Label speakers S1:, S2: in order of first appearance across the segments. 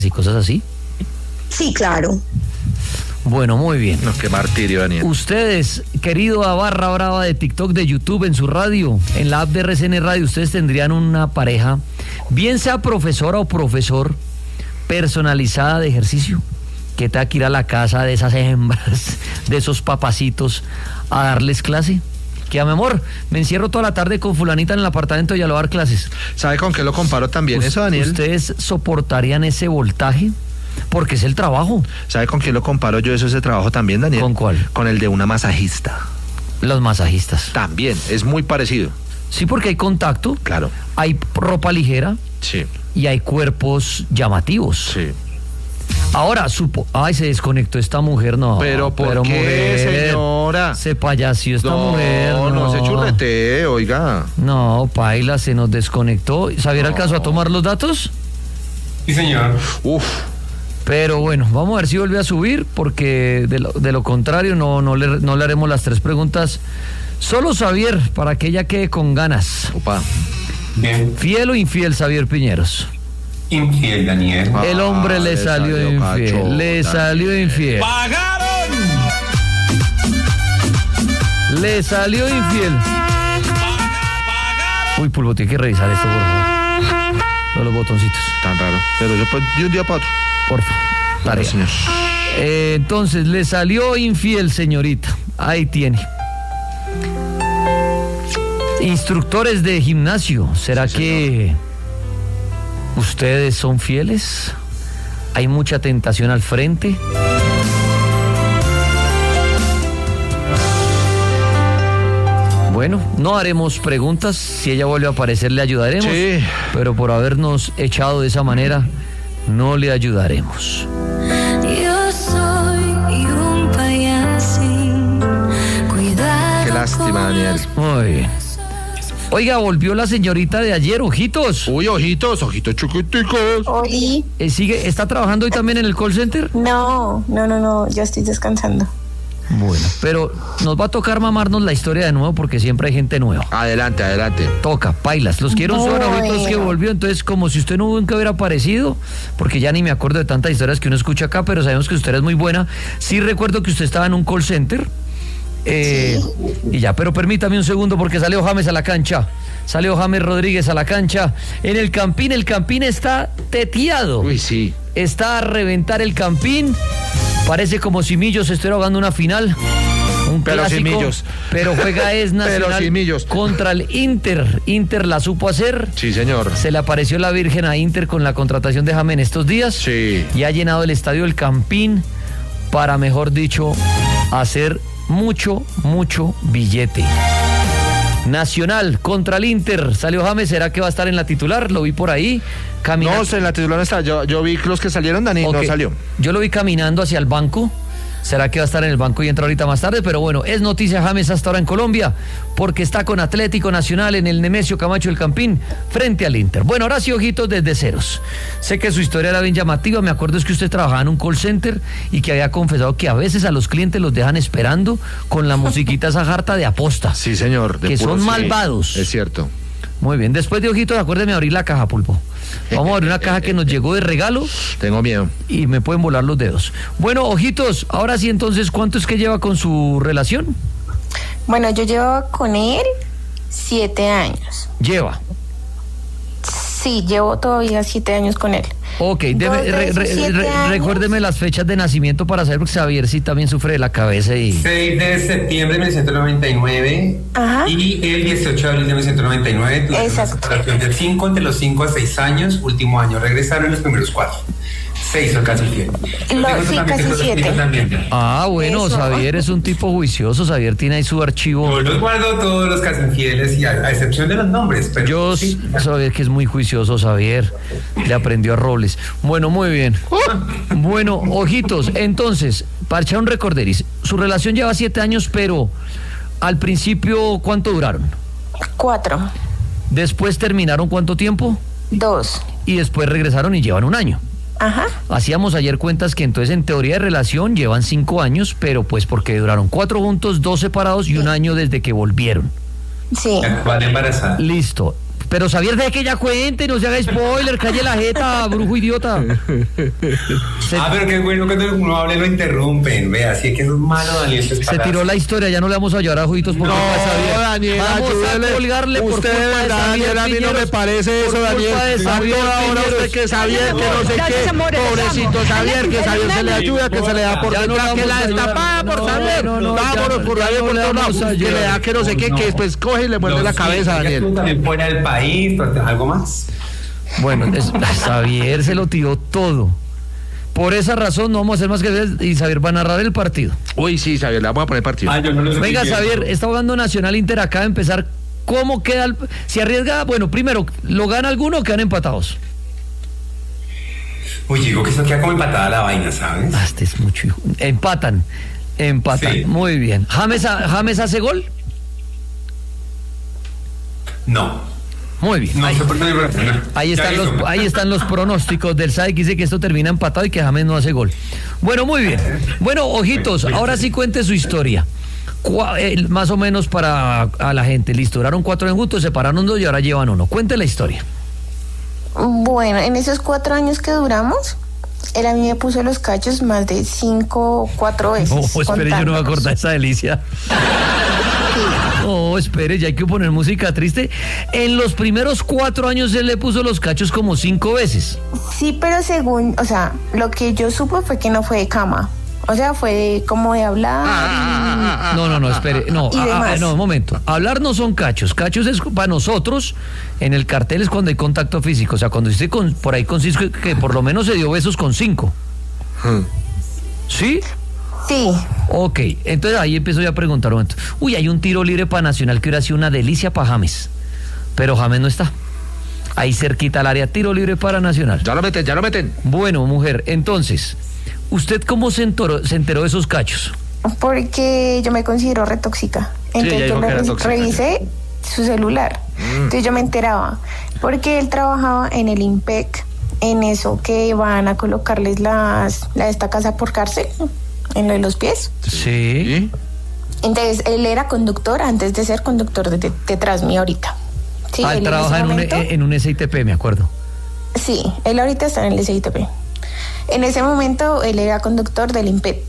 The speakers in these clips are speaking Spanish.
S1: y cosas así.
S2: Sí, claro.
S1: Bueno, muy bien.
S3: No, qué martirio, Daniel.
S1: Ustedes, querido a barra brava de TikTok, de YouTube, en su radio, en la app de RCN Radio, ustedes tendrían una pareja, bien sea profesora o profesor, personalizada de ejercicio, que tenga que ir a la casa de esas hembras, de esos papacitos, a darles clase. Que, mi amor, me encierro toda la tarde con fulanita en el apartamento y ya lo voy a dar clases.
S3: ¿Sabe con qué lo comparo también eso, Daniel?
S1: ¿Ustedes soportarían ese voltaje? Porque es el trabajo.
S3: ¿Sabe con qué lo comparo yo ese trabajo también, Daniel?
S1: ¿Con cuál?
S3: Con el de una masajista.
S1: Los masajistas.
S3: También, es muy parecido.
S1: Sí, porque hay contacto.
S3: Claro.
S1: Hay ropa ligera.
S3: Sí.
S1: Y hay cuerpos llamativos.
S3: Sí.
S1: Ahora, ay, se desconectó esta mujer, no.
S3: ¿Pero por qué,
S1: mujer,
S3: señora?
S1: Se payasió esta mujer.
S3: No, se churrete, oiga.
S1: No, paila, se nos desconectó. ¿Xavier alcanzó a tomar los datos?
S4: Sí, señor.
S3: Uf.
S1: Pero bueno, vamos a ver si vuelve a subir, porque de lo contrario no le haremos las 3 preguntas. Solo Xavier, para que ella quede con ganas.
S3: Opa.
S4: Bien.
S1: ¿Fiel o infiel, Xavier Piñeros?
S4: Infiel, Daniel.
S1: El hombre le salió infiel.
S3: cacho,
S1: Le salió infiel.
S4: ¡Pagaron!
S1: Le salió infiel. Uy, Pulvo, tiene que revisar esto, por favor. No, los botoncitos.
S3: Tan raro. Pero yo pues de un día para otro.
S1: Porfa. Tarea.
S3: Señor.
S1: Entonces, le salió infiel, señorita. Ahí tiene. Instructores de gimnasio. ¿Será que ustedes son fieles? ¿Hay mucha tentación al frente? Bueno, no haremos preguntas. Si ella vuelve a aparecer, le ayudaremos.
S3: Sí.
S1: Pero por habernos echado de esa manera, no le ayudaremos.
S5: Yo soy un payasín. Cuidado.
S3: Qué lástima, Daniel.
S1: Muy bien. Oiga, volvió la señorita de ayer, ojitos.
S3: Uy, ojitos chiquiticos.
S2: Oli.
S1: ¿Está trabajando hoy también en el call center?
S2: No, yo estoy descansando.
S1: Bueno, pero nos va a tocar mamarnos la historia de nuevo porque siempre hay gente nueva.
S3: Adelante.
S1: Toca, pailas. Los quiero son ojitos que volvió, entonces como si usted nunca hubiera aparecido, porque ya ni me acuerdo de tantas historias que uno escucha acá, pero sabemos que usted es muy buena. Sí recuerdo que usted estaba en un call center. Y ya, pero permítame un segundo porque salió James a la cancha. Salió James Rodríguez a la cancha. En el Campín está teteado.
S3: Uy, sí.
S1: Está a reventar el Campín. Parece como si Millos estuviera jugando una final. Un
S3: pero
S1: clásico,
S3: sin Millos.
S1: Pero juega es Nacional
S3: pero sin Millos.
S1: Contra el Inter. Inter la supo hacer.
S3: Sí, señor.
S1: Se le apareció la Virgen a Inter con la contratación de James en estos días.
S3: Sí.
S1: Y ha llenado el estadio del Campín para, mejor dicho, hacer mucho billete. Nacional contra el Inter. Salió James, ¿será que va a estar en la titular? Lo vi por ahí caminando.
S3: No, en la titular no está. Yo vi los que salieron, Dani,
S1: Okay.
S3: no salió.
S1: Yo lo vi caminando hacia el banco. ¿Será que va a estar en el banco y entra ahorita más tarde? Pero bueno, es noticia James hasta ahora en Colombia, porque está con Atlético Nacional en el Nemesio Camacho del Campín, frente al Inter. Bueno, ahora sí, ojitos desde ceros. Sé que su historia era bien llamativa, me acuerdo es que usted trabajaba en un call center y que había confesado que a veces a los clientes los dejan esperando con la musiquita esa jarta de aposta.
S3: Sí, señor.
S1: Que son
S3: sí.
S1: malvados.
S3: Es cierto.
S1: Muy bien, después de ojitos, acuérdeme abrir la caja, Pulpo. Vamos a abrir una caja que nos llegó de regalo.
S3: Tengo miedo.
S1: Y me pueden volar los dedos. Bueno, ojitos, ahora sí entonces, ¿cuánto es que lleva con su relación?
S2: Bueno, yo llevo con él 7 años.
S1: Lleva.
S2: Sí, llevo todavía 7 años con él.
S1: Ok, recuérdeme las fechas de nacimiento para saber, porque Xavier sí también sufre de la cabeza y...
S4: 6 de septiembre de 1999.
S2: Ajá.
S4: Y el 18 de abril de 1999.
S2: Exacto.
S4: De 5, entre los 5 a 6 años. Último año regresaron los primeros 4. 6 o casi fiel.
S2: Sí, casi 7.
S1: Ah, bueno,
S2: Eso.
S1: Xavier es un tipo juicioso. Xavier tiene ahí su archivo.
S4: Yo los guardo todos los casi infieles, y a excepción de los nombres. Pero
S1: Yo
S4: sí.
S1: Xavier, que es muy juicioso, Xavier. Le aprendió a Robles. Bueno, muy bien. Bueno, ojitos. Entonces, para echar un recorderis, su relación lleva 7 años, pero al principio, ¿cuánto duraron?
S2: 4.
S1: Después terminaron, ¿cuánto tiempo?
S2: 2.
S1: Y después regresaron y llevan 1 año.
S2: Ajá.
S1: Hacíamos ayer cuentas que entonces en teoría de relación llevan 5 años, pero pues porque duraron 4 juntos, 2 separados y 1 año desde que volvieron.
S2: Sí.
S4: Actual embarazada.
S1: Listo. Pero Xavier, deje que ya cuente, no se haga spoiler, calle la jeta, brujo idiota.
S4: Pero qué bueno cuando uno habla y lo interrumpen. Vea, así es que es malo, Daniel.
S1: Se tiró la historia, ya no le vamos a llevar a juguitos por culpa de Xavier.
S3: Daniel,
S1: vamos
S3: ayúdele.
S1: a colgarle por
S3: Usted,
S1: culpa de
S3: verdad,
S1: Xavier
S3: Daniel, a mí no
S1: Piñeros.
S3: me parece eso,
S1: Por
S3: Daniel.
S1: culpa de
S3: A
S1: Xavier
S3: toda hora
S1: Piñeros.
S3: usted que Xavier, que no sé
S6: Gracias,
S3: qué.
S6: amores, les
S3: Pobrecito
S6: amo.
S3: Xavier, que Xavier se le ayuda, que se le da por
S1: Ya no
S3: detrás, que la
S1: vamos a
S3: destapada
S1: ayudar.
S3: por
S1: No,
S3: Xavier.
S1: no,
S3: Vámonos
S1: ya
S3: por
S1: no
S3: Xavier por
S1: le
S3: todos
S1: vamos
S3: lados.
S1: a
S3: Que le da
S1: ayudar.
S3: que no sé qué, que después coge y le muerde la cabeza, Daniel.
S4: También fuera del país, algo más.
S1: Bueno, Xavier se lo tiró todo. Por esa razón no vamos a hacer más que y Xavier va a narrar el partido.
S3: Uy, sí, Xavier, le vamos a poner partido.
S4: Yo no lo estoy
S1: Venga,
S4: viendo.
S1: Xavier, está jugando Nacional Inter, acaba de empezar. ¿Cómo queda? Si arriesga, bueno, primero, ¿lo gana alguno o quedan empatados?
S4: Uy, digo que eso queda como empatada la vaina, ¿sabes?
S1: Este es mucho, hijo. Empatan.
S4: Sí.
S1: Muy bien. ¿James hace gol?
S4: No.
S1: Muy bien.
S4: No, se pone de
S1: Ahí están los pronósticos del SAE, que dice que esto termina empatado y que James no hace gol. Bueno, muy bien. Bueno, ojitos, ahora sí cuente su historia. Más o menos para a la gente. Listo, duraron 4 años juntos, separaron 2 y ahora llevan 1. Cuente la historia.
S2: Bueno, en esos 4 años que duramos, él a mí me puso los cachos más de 4 veces.
S1: No, espere, yo no me
S2: contándonos.
S1: acuerdo de esa delicia. No, espere, ya hay que poner música triste. En los primeros 4 años él le puso los cachos como 5 veces.
S2: Sí, pero según, o sea, lo que yo supe fue que no fue de cama. O sea, fue como de hablar.
S1: No, espere. No,
S2: Y demás.
S1: no, un momento. Hablar no son cachos. Cachos es para nosotros, en el cartel es cuando hay contacto físico. O sea, cuando usted por ahí con 5, que por lo menos se dio besos con 5. ¿Sí?
S2: Sí.
S1: Ok, entonces ahí empiezo ya a preguntar un momento. Uy, hay un tiro libre para Nacional que hubiera sido una delicia para James. Pero James no está. Ahí cerquita al área, tiro libre para Nacional.
S3: Ya lo meten.
S1: Bueno, mujer, entonces, ¿usted cómo se enteró de esos cachos?
S2: Porque yo me considero re tóxica. Entonces
S3: ella
S2: yo
S3: dijo que era
S2: le
S3: tóxica.
S2: revisé su celular. Entonces yo me enteraba. Porque él trabajaba en el IMPEC, en eso que van a colocarles esta casa por cárcel, en lo de los pies.
S1: Sí.
S2: Entonces él era conductor antes de ser conductor de Transmi ahorita. Sí,
S1: Él
S2: él
S1: trabaja
S2: ese momento-
S1: en un SITP, me acuerdo.
S2: Sí, él ahorita está en el SITP. En ese momento él era conductor del IMPEC.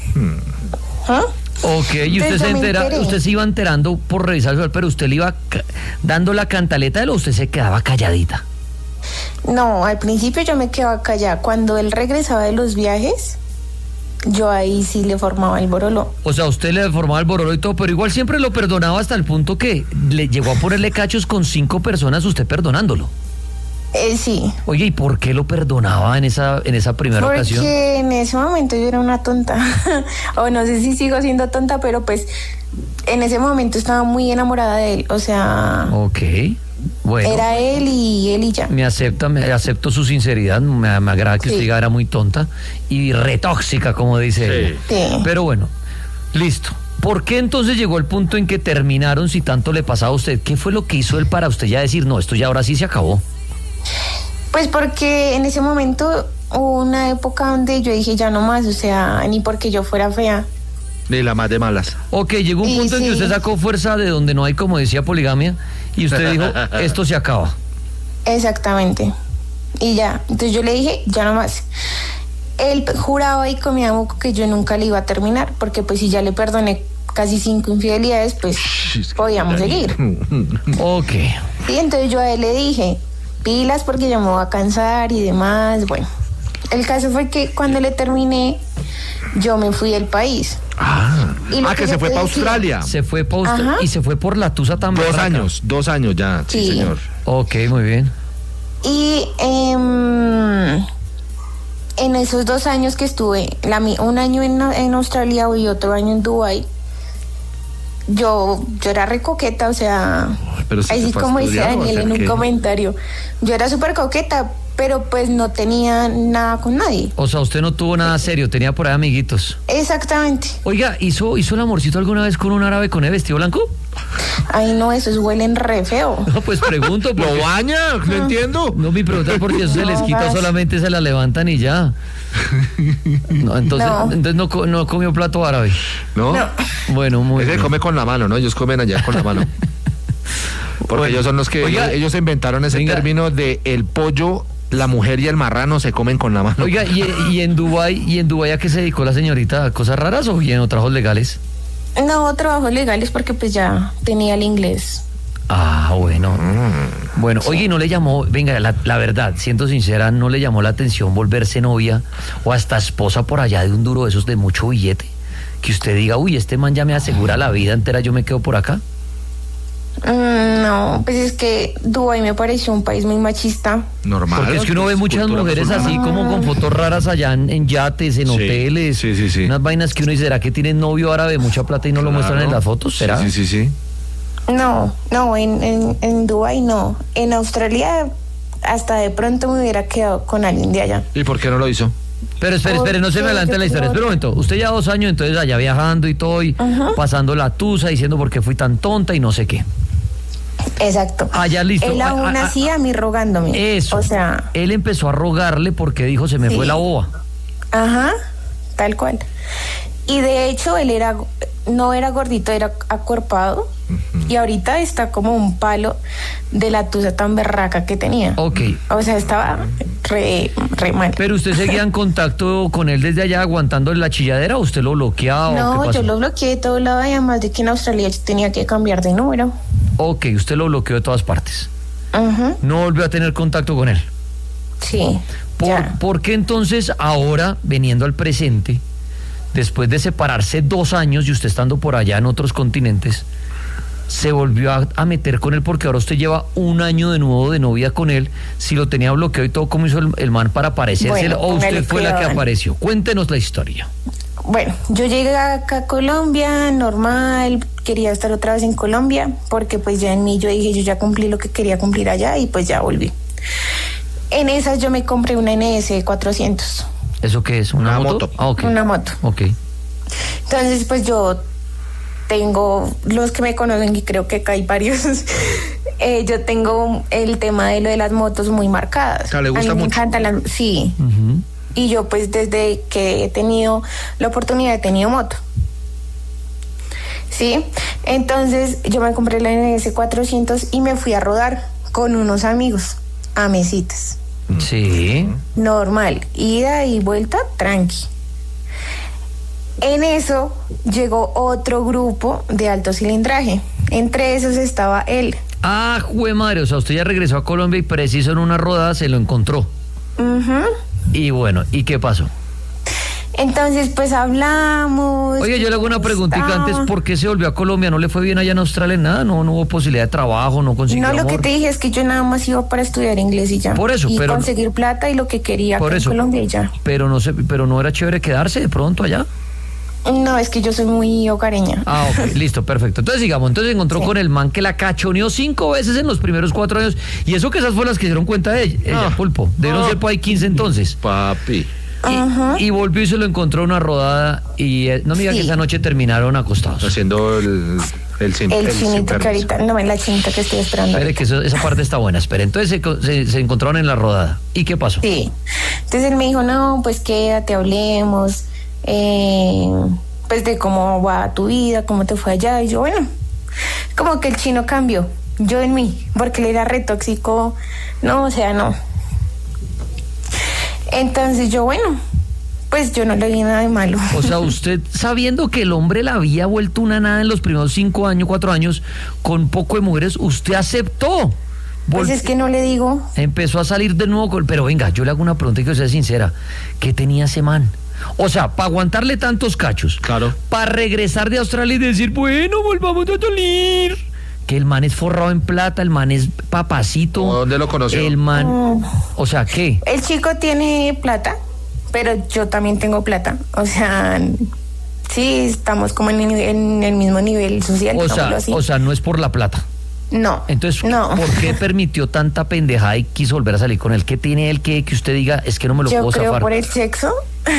S2: ¿Ah?
S1: Ok, y usted
S2: Entonces yo me enteré.
S1: usted se iba enterando por revisar el celular, pero usted le iba dando la cantaleta de él o usted se quedaba calladita.
S2: No, al principio yo me quedaba callada. Cuando él regresaba de los viajes, yo ahí sí le formaba el borolo.
S1: O sea, usted le formaba el borolo y todo, pero igual siempre lo perdonaba hasta el punto que le llegó a ponerle cachos con 5 personas, usted perdonándolo.
S2: Sí.
S1: Oye, ¿y por qué lo perdonaba en esa primera ocasión?
S2: Porque en ese momento yo era una tonta. O no sé si sigo siendo tonta, pero pues en ese momento estaba muy enamorada de él. O sea,
S1: Ok, bueno.
S2: era él y ya.
S1: Me acepto su sinceridad, me agrada que
S2: Sí.
S1: usted diga era muy tonta y re tóxica, como dice ella.
S2: Sí.
S1: Pero bueno, listo. ¿Por qué entonces llegó el punto en que terminaron si tanto le pasaba a usted? ¿Qué fue lo que hizo él para usted ya decir, no, esto ya ahora sí se acabó?
S2: Pues porque en ese momento hubo una época donde yo dije ya no más, o sea, ni porque yo fuera fea.
S3: Ni la más de malas.
S1: Ok, llegó un
S2: Y
S1: punto en que
S2: sí.
S1: usted sacó fuerza de donde no hay, como decía, poligamia, y usted dijo, esto se acaba.
S2: Exactamente. Y ya, entonces yo le dije ya no más. Él juraba y comía moco que yo nunca le iba a terminar, porque pues si ya le perdoné casi 5 infidelidades, pues podíamos seguir.
S1: Ok.
S2: Y entonces yo a él le dije, pilas porque yo me voy a cansar y demás. Bueno, el caso fue que cuando le terminé, yo me fui del país. Y lo
S3: Que
S2: yo
S3: se fue
S2: te
S3: para
S2: decía-
S3: Australia.
S1: Se fue
S2: Ajá.
S1: y se fue por la tusa también.
S3: 2 años, 2 años ya, sí,
S2: Sí.
S3: señor.
S1: Ok, muy bien.
S2: Y en esos 2 años que estuve, un año en Australia y otro año en Dubái, yo era re coqueta, o sea,
S3: Pero si
S2: así
S3: se fue a
S2: como dice
S3: estudiar, ¿o
S2: Daniel
S3: hacer
S2: en un
S3: qué?
S2: comentario, yo era súper coqueta, pero pues no tenía nada con nadie.
S1: O sea, usted no tuvo nada serio, tenía por ahí amiguitos.
S2: Exactamente.
S1: Oiga, ¿hizo el amorcito alguna vez con un árabe con el vestido blanco?
S2: Ay, no, esos huelen re feo.
S1: No, pues pregunto.
S3: ¿Lo
S1: porque-
S3: baña? No entiendo.
S1: No, mi pregunta es porque eso se les
S2: No,
S1: quita,
S2: gas.
S1: solamente se la levantan y ya. No, entonces
S2: No.
S1: entonces no comió plato árabe.
S3: ¿No?
S2: No.
S1: Bueno, muy
S3: Ese
S1: bien.
S3: come con la mano, ¿no? Ellos comen allá con la mano. Porque
S1: Bueno,
S3: ellos son los que,
S1: oiga,
S3: ellos inventaron ese
S1: venga.
S3: término de el pollo, la mujer y el marrano se comen con la mano.
S1: Oiga, y en Dubái a qué se dedicó la señorita? ¿A cosas raras o bien o trabajos legales?
S2: No, trabajos legales porque pues ya tenía el inglés.
S1: Ah, bueno. Bueno, oye, ¿y no le llamó, venga, la verdad, siendo sincera, no le llamó la atención volverse novia o hasta esposa por allá de un duro de esos de mucho billete? Que usted diga, uy, este man ya me asegura la vida entera, yo me quedo por acá.
S2: No, pues es que Dubái me pareció un país muy machista.
S3: Normal.
S1: Porque es que uno ve muchas
S3: Cultura
S1: mujeres
S3: musulmana.
S1: así como con fotos raras allá en yates, en
S3: Sí,
S1: hoteles.
S3: sí.
S1: Unas vainas que uno dice, ¿será que tienen novio árabe, mucha plata y no lo muestran en las fotos? ¿Será?
S3: Sí.
S2: No, en Dubái no. En Australia hasta de pronto me hubiera quedado con alguien de allá.
S3: ¿Y por qué no lo hizo?
S1: Pero espere, no se me adelante la historia. Espera un momento. Usted ya 2 años entonces allá viajando y todo, y pasando la tusa, diciendo por qué fui tan tonta y no sé qué.
S2: Exacto.
S1: Allá listo.
S2: Él aún así a mí rogándome.
S1: Eso.
S2: O sea,
S1: Él empezó a rogarle porque dijo, se me
S2: Sí.
S1: fue la boba.
S2: ajá, tal cual. Y de hecho él no era gordito, era acuerpado. Y ahorita está como un palo de la tusa tan berraca que tenía.
S1: Ok.
S2: O sea, estaba re mal.
S1: Pero usted seguía en contacto con él desde allá aguantando la chilladera o usted lo bloqueaba o qué
S2: No,
S1: pasó?
S2: yo lo bloqueé de todo lado y además de que en Australia yo tenía que cambiar de número.
S1: Ok, usted lo bloqueó de todas partes.
S2: Ajá,
S1: No volvió a tener contacto con él.
S2: sí. Ya.
S1: ¿Por qué entonces ahora, veniendo al presente, después de separarse 2 años y usted estando por allá en otros continentes, se volvió a meter con él porque ahora usted lleva 1 año de nuevo de novia con él? Si lo tenía bloqueado y todo, ¿cómo hizo el man para aparecerse?
S2: Bueno,
S1: ¿O usted
S2: póngale
S1: fue la que
S2: cuidado.
S1: apareció? Cuéntenos la historia.
S2: Bueno, yo llegué acá a Colombia, normal, quería estar otra vez en Colombia, porque pues ya en mí yo dije, yo ya cumplí lo que quería cumplir allá y pues ya volví. En esas yo me compré una NS 400,
S1: ¿Eso qué es? ¿Una
S3: Una
S1: moto?
S3: moto.
S1: Ah, ok.
S2: una moto.
S1: Ok.
S2: Entonces pues yo tengo, los que me conocen y creo que acá hay varios, yo tengo el tema de lo de las motos muy marcadas.
S3: O sea, ¿le gusta
S2: a mí me
S3: mucho?
S2: encantan las, sí.
S1: Ujú.
S2: Y yo pues desde que he tenido la oportunidad he tenido moto. ¿Sí? Entonces yo me compré la NS 400 y me fui a rodar con unos amigos a Mesitas.
S1: Sí.
S2: Normal, ida y vuelta, tranqui. En eso llegó otro grupo de alto cilindraje. Entre esos estaba él.
S1: Ah, jue madre, o sea, usted ya regresó a Colombia y preciso en una rodada se lo encontró.
S2: Ujú.
S1: Y bueno, ¿y qué pasó?
S2: Entonces pues hablamos.
S1: Oye, yo le hago una preguntita antes, ¿por qué se volvió a Colombia? ¿No le fue bien allá en Australia en nada? ¿No hubo posibilidad de trabajo? ¿No consiguió
S2: No, lo
S1: amor?
S2: que te dije es que yo nada más iba para estudiar inglés y ya.
S1: Por eso,
S2: y
S1: pero no-
S2: conseguir plata y lo que quería
S1: Por
S2: acá
S1: eso.
S2: en Colombia y ya.
S1: Pero no era chévere quedarse de pronto allá.
S2: No, es que yo soy muy hogareña.
S1: Ah, ok, listo, perfecto. Entonces sigamos, entonces encontró
S2: Sí.
S1: con el man que la cachoneó 5 veces en los primeros 4 años. Y eso que esas fueron las que se dieron cuenta de ella, Pulpo. Debieron ser por ahí 15 entonces.
S3: Papi.
S1: Y volvió y se lo encontró en una rodada y no me diga que
S2: Sí.
S1: esa noche terminaron acostados.
S3: Haciendo el sin
S2: El
S3: sin
S2: chinito que
S3: permiso.
S2: ahorita, no, la chinita que estoy esperando.
S1: Espere que esa parte está buena, espere. Entonces se encontraron en la rodada. ¿Y qué pasó?
S2: Sí. Entonces él me dijo, no, pues quédate, hablemos, pues de cómo va tu vida, cómo te fue allá. Y yo, bueno, como que el chino cambió, yo en mí, porque él era re tóxico, no, o sea, no. Entonces yo, bueno, pues yo no le vi nada de malo.
S1: O sea, usted sabiendo que el hombre la había vuelto una nada en los primeros 5 años, 4 años, con poco de mujeres, usted aceptó.
S2: Pues es que no le digo.
S1: Empezó a salir de nuevo con... Pero venga, yo le hago una pregunta y que sea sincera. ¿Qué tenía ese man? O sea, para aguantarle tantos cachos.
S3: Claro.
S1: Para regresar de Australia y decir, bueno, volvamos a salir. Que el man es forrado en plata, el man es papacito.
S3: ¿Dónde lo conoció?
S1: El man... O sea, ¿qué?
S2: El chico tiene plata, pero yo también tengo plata. O sea, sí, estamos como en el mismo nivel social, digámoslo así.
S1: O sea, no es por la plata.
S2: No.
S1: Entonces,
S2: no.
S1: ¿por qué permitió tanta pendejada y quiso volver a salir con él? ¿Qué tiene él que usted diga, es que no me lo
S2: Yo
S1: puedo
S2: creo
S1: zafar?
S2: por el sexo.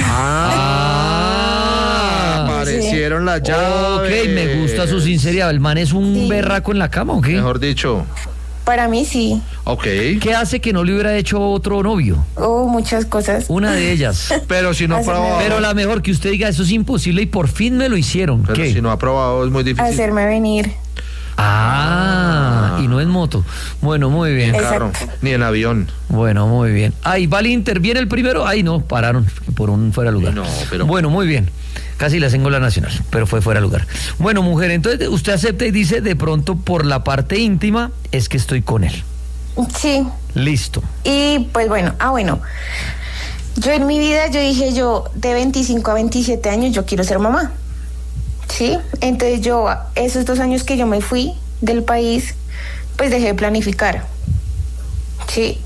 S3: Aparecieron las llaves.
S1: Ok, me gusta su sinceridad. ¿El man es un
S2: Sí.
S1: berraco en la cama o qué?
S3: Mejor dicho.
S2: Para mí sí.
S3: Ok.
S1: ¿Qué hace que no le hubiera hecho otro novio?
S2: Muchas cosas.
S1: Una de ellas.
S3: Pero si no ha
S2: Hacerme-
S3: probado.
S1: Pero la mejor que usted diga, eso es imposible y por fin me lo hicieron.
S3: Pero
S1: ¿Qué?
S3: si no ha probado es muy difícil.
S2: Hacerme venir.
S1: Ah, y no en moto. Bueno, muy bien.
S3: Carro, ni en avión.
S1: Bueno, muy bien. Ahí va el Inter, viene el primero. Ahí no, pararon por un fuera de lugar.
S3: No, pero-
S1: Bueno, muy bien. Casi le hacen gol a Nacional, pero fue fuera de lugar. Bueno, mujer, entonces usted acepta y dice, de pronto por la parte íntima es que estoy con él.
S2: Sí.
S1: Listo.
S2: Y pues bueno, yo en mi vida, yo dije, yo de 25 a 27 años, yo quiero ser mamá. ¿Sí? Entonces yo, esos 2 años que yo me fui del país, pues dejé de planificar. ¿Sí?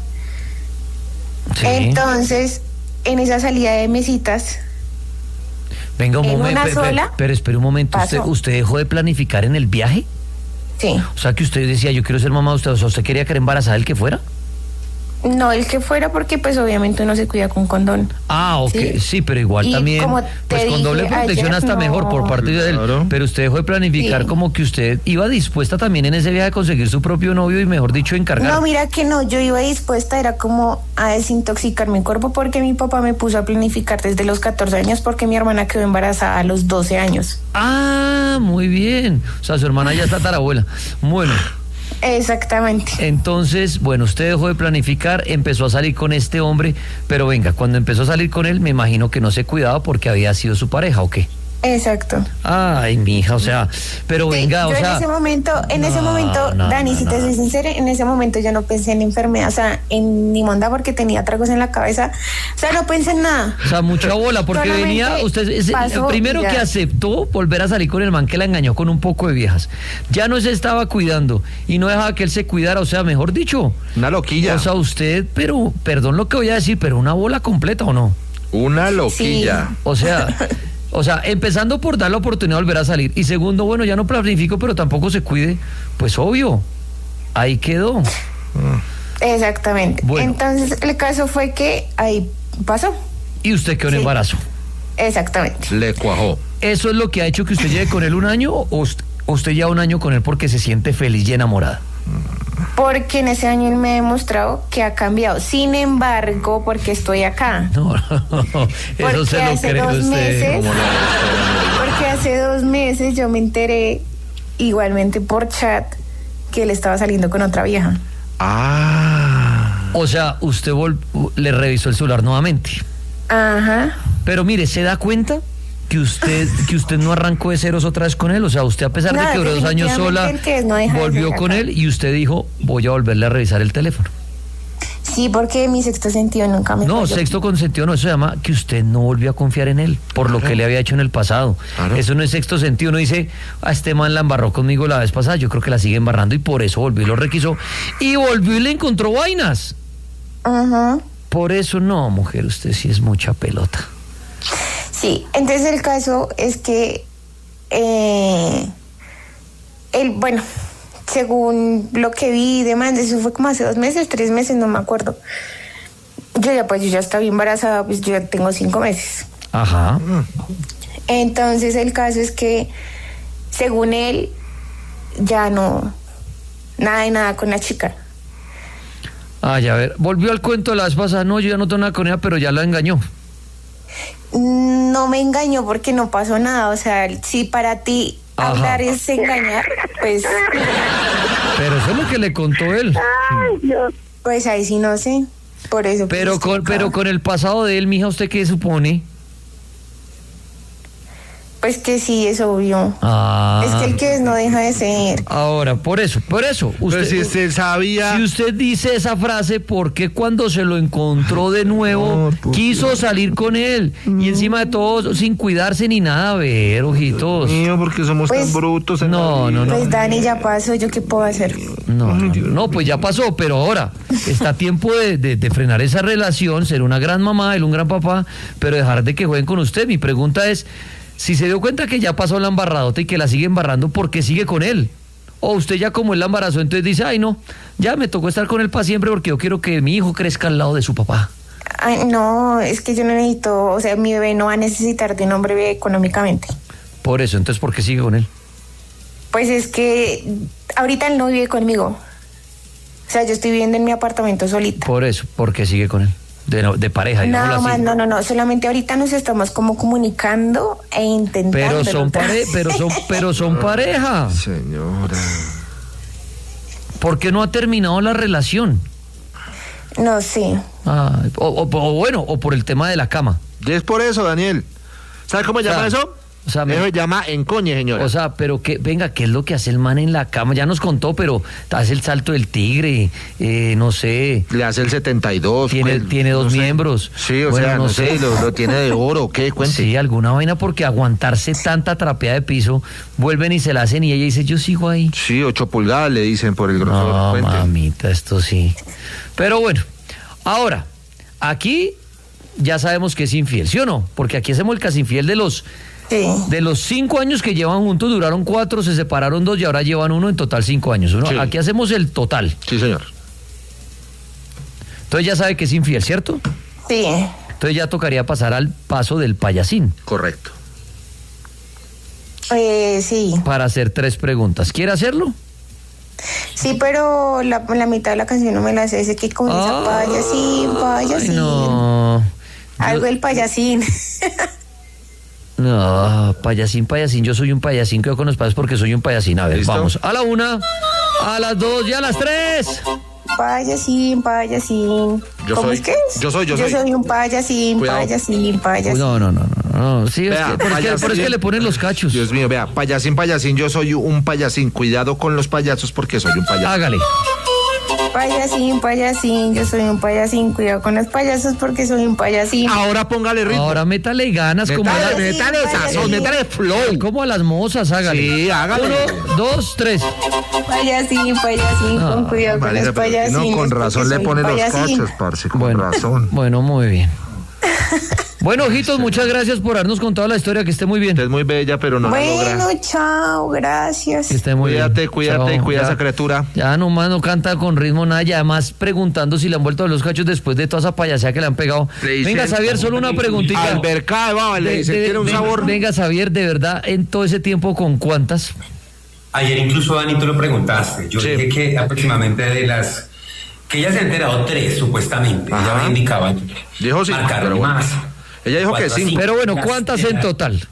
S1: Sí.
S2: Entonces, en esa salida de mesitas,
S1: Venga un
S2: en
S1: momento,
S2: una sola,
S1: pero espere un momento.
S2: pasó.
S1: ¿Usted dejó de planificar en el viaje?
S2: sí.
S1: O sea, que usted decía, yo quiero ser mamá, o sea, ¿usted quería quedar embarazada el que fuera?
S2: No el que fuera, porque pues obviamente uno se cuida con condón.
S1: Ah, ok, sí,
S2: Sí.
S1: pero igual
S2: Y
S1: también,
S2: como te
S1: pues con
S2: dije
S1: doble protección
S2: ayer,
S1: hasta
S2: no.
S1: mejor por parte de él.
S3: Claro.
S1: Pero usted dejó de planificar
S2: Sí.
S1: como que usted iba dispuesta también en ese viaje a conseguir su propio novio y mejor dicho encargar.
S2: No, mira que no, yo iba dispuesta, era como a desintoxicar mi cuerpo porque mi papá me puso a planificar desde los 14 años porque mi hermana quedó embarazada a los 12 años.
S1: Ah, muy bien. O sea, su hermana ya está tarabuela. Bueno,
S2: Exactamente.
S1: entonces, bueno, usted dejó de planificar, empezó a salir con este hombre, pero venga, cuando empezó a salir con él, me imagino que no se cuidaba porque había sido su pareja, ¿o qué?
S2: Exacto.
S1: Ay, mija, o sea, pero
S2: Sí,
S1: venga,
S2: yo
S1: o sea...
S2: en ese momento,
S1: No,
S2: Dani,
S1: no,
S2: si
S1: no.
S2: te soy sincera, en ese momento yo no pensé en enfermedad, o sea, en ni monda porque tenía tragos en la cabeza, o sea, no pensé en nada.
S1: O sea, mucha bola, porque
S2: Solamente
S1: venía, usted
S2: pasó
S1: primero
S2: y ya.
S1: que aceptó volver a salir con el man que la engañó con un poco de viejas. Ya no se estaba cuidando y no dejaba que él se cuidara, o sea, mejor dicho.
S3: Una loquilla.
S1: O sea, usted, pero, perdón lo que voy a decir, pero una bola completa o no.
S3: Una loquilla.
S1: O sea, empezando por dar la oportunidad de volver a salir. Y segundo, bueno, ya no planifico, pero tampoco se cuide. Pues obvio, ahí quedó.
S2: Exactamente.
S1: Bueno.
S2: Entonces, el caso fue que ahí pasó.
S1: Y usted quedó en
S2: Sí.
S1: embarazo.
S2: Exactamente.
S3: Le cuajó.
S1: ¿Eso es lo que ha hecho que usted lleve con él un año o usted lleva un año con él porque se siente feliz y enamorada?
S2: Porque en ese año él me ha demostrado que ha cambiado. Sin embargo, porque estoy acá.
S1: No, eso
S2: Porque
S1: se lo
S2: hace
S1: cree
S2: 2
S1: usted.
S2: meses, porque hace 2 meses yo me enteré igualmente por chat que él estaba saliendo con otra vieja.
S3: Ah.
S1: O sea, usted le revisó el celular nuevamente.
S2: Ajá.
S1: Pero mire, ¿se da cuenta que usted no arrancó de ceros otra vez con él? O sea, usted a pesar de
S2: No,
S1: que duró 2 años sola,
S2: definitivamente el que no deja de
S1: volvió
S2: ser
S1: con
S2: acá.
S1: él y usted dijo, voy a volverle a revisar el teléfono.
S2: Sí, porque mi sexto sentido nunca me
S1: No,
S2: falló.
S1: sexto consentido no, eso se llama que usted no volvió a confiar en él por lo que le había hecho en el pasado.
S3: Claro.
S1: Eso no es sexto sentido, uno dice, este man la embarró conmigo la vez pasada, yo creo que la sigue embarrando y por eso volvió y lo requisó. Y volvió y le encontró vainas.
S2: Ajá.
S1: Por eso no, mujer, usted sí es mucha pelota.
S2: Sí, entonces el caso es que él, bueno, según lo que vi y demás, eso fue como hace 2 meses, 3 meses, no me acuerdo. Yo ya estaba embarazada, pues yo ya tengo 5 meses.
S1: Ajá.
S2: Entonces el caso es que, según él, ya no, nada de nada con la chica.
S1: Ay, a ver, volvió al cuento de la vez pasada, no, yo ya no tengo nada con ella, pero ya la engañó.
S2: No me engañó porque no pasó nada, o sea, si para ti
S1: Ajá.
S2: hablar es engañar, pues
S1: Pero eso es lo que le contó él.
S2: pues ahí sí no sé, por eso.
S1: Pero
S2: pues,
S1: pero con el pasado de él, mija, ¿usted qué supone?
S2: Pues que sí, es obvio.
S1: Ah.
S2: Es que el que es no deja de ser.
S1: Ahora, por eso,
S3: Pero si usted sabía.
S1: Si usted dice esa frase, ¿por qué cuando se lo encontró de nuevo
S3: No, ¿por
S1: quiso
S3: qué?
S1: salir con él? Y encima de todo, sin cuidarse ni nada, a ver, ojitos.
S3: Mío, porque somos
S2: Pues,
S3: tan brutos. en
S1: no,
S3: la
S1: no,
S3: vida.
S2: Pues Dani, ya pasó, ¿yo qué puedo hacer?
S1: No, pues ya pasó, pero ahora está a tiempo de frenar esa relación, ser una gran mamá, él un gran papá, pero dejar de que jueguen con usted. Mi pregunta es, si se dio cuenta que ya pasó la embarradota y que la sigue embarrando, ¿por qué sigue con él? O usted ya como él la embarazó, entonces dice, ay no, ya me tocó estar con él para siempre porque yo quiero que mi hijo crezca al lado de su papá.
S2: Ay, no, es que yo no necesito, o sea, mi bebé no va a necesitar de un hombre económicamente.
S1: Por eso, entonces, ¿por qué sigue con él?
S2: Pues es que ahorita él no vive conmigo. O sea, yo estoy viviendo en mi apartamento solita.
S1: Por eso, ¿por qué sigue con él? De pareja, digámoslo
S2: No,
S1: así.
S2: más, no, solamente ahorita nos estamos como comunicando e intentando.
S1: Pero son pareja.
S3: Señora.
S1: ¿Por qué no ha terminado la relación?
S2: No sé.
S1: O bueno, o por el tema de la cama.
S3: Y es por eso, Daniel. ¿Sabe cómo se llama eso?
S1: O sea,
S3: Eso se llama encoñe, señora.
S1: O sea, pero venga, ¿qué es lo que hace el man en la cama? Ya nos contó, pero hace el salto del tigre, no sé.
S3: Le hace el 72.
S1: Tiene dos miembros.
S3: Sí, o
S1: Bueno,
S3: sea, no sé, lo tiene de oro, ¿qué? Cuente.
S1: Sí, alguna vaina, porque aguantarse tanta trapeada de piso, vuelven y se la hacen y ella dice, yo sigo ahí.
S3: Sí, 8 pulgadas le dicen por el grosor.
S1: No,
S3: Cuente.
S1: mamita, esto sí. Pero bueno, ahora, aquí ya sabemos que es infiel, ¿sí o no? Porque aquí hacemos el casi infiel de los 5 años que llevan juntos, duraron 4, se separaron 2 y ahora llevan 1, en total 5 años.
S3: Sí.
S1: Aquí hacemos el total.
S3: Sí, señor.
S1: Entonces ya sabe que es infiel, ¿cierto?
S2: Sí.
S1: Entonces ya tocaría pasar al paso del payasín
S3: Correcto.
S2: Sí.
S1: para hacer 3 preguntas. ¿Quiere hacerlo?
S2: Sí, pero la mitad de la canción no me la sé. Ese que comienza payasín,
S1: Ay,
S2: payasín.
S1: no.
S2: Algo del payasín.
S1: No, payasín, yo soy un payasín, quedo con los padres porque soy un payasín. A ver,
S3: ¿Listo?
S1: vamos. A la 1, a las 2 y a las 3.
S2: Payasín, payasín.
S3: Yo
S2: ¿Cómo
S3: soy-
S2: es que es?
S3: yo soy.
S2: Yo soy un payasín,
S3: Cuidado.
S2: payasín, payasín.
S1: No. Sí,
S3: Vea,
S1: pero es que le ponen los cachos.
S3: Dios mío, vea, payasín, yo soy un payasín. Cuidado con los payasos porque soy un payaso.
S1: Hágale.
S2: Payasín, payasín, yo soy un payasín. Cuidado con los payasos porque soy un payasín.
S3: Ahora póngale ritmo.
S1: Ahora métale ganas como a,
S3: Métale sazón, métale flow.
S1: como a las mozas, hágale.
S3: Sí, hágale.
S1: 1, 2, 3.
S2: Payasín, payasín, con cuidado con
S3: Marica,
S2: los
S3: pero
S2: payasines.
S3: no, con razón
S2: porque
S3: le
S2: soy
S3: pone
S2: un
S3: los
S2: payasín.
S3: cachos, parce, con razón.
S1: Bueno, muy bien. Bueno, ojitos, muchas gracias por habernos contado la historia, que esté muy bien.
S3: Usted es muy bella, pero no la
S2: Bueno,
S3: logra.
S2: chao, gracias.
S1: Que esté muy
S3: Cuídate,
S1: bien.
S3: cuídate,
S1: Chao,
S3: cuida a
S1: ya.
S3: esa criatura.
S1: Ya nomás no canta con ritmo nada, y además preguntando si le han vuelto a los cachos después de toda esa payasea que le han pegado.
S3: Le dicen-
S1: Venga, Xavier, solo una preguntita.
S3: Alberca de baba, le dicen, tiene un sabor.
S1: Venga, Xavier, de verdad, en todo ese tiempo, ¿con cuántas?
S4: Ayer incluso, Dani, tú lo preguntaste. Yo
S3: Sí.
S4: dije que aproximadamente de las... que ella se ha enterado 3, supuestamente.
S3: Ajá.
S4: Ella me indicaba.
S3: Dijo sí,
S4: marcaron
S3: pero bueno.
S4: más.
S3: Ella dijo que
S4: 4 a
S3: sí.
S4: 5.
S1: Pero bueno, ¿cuántas en total?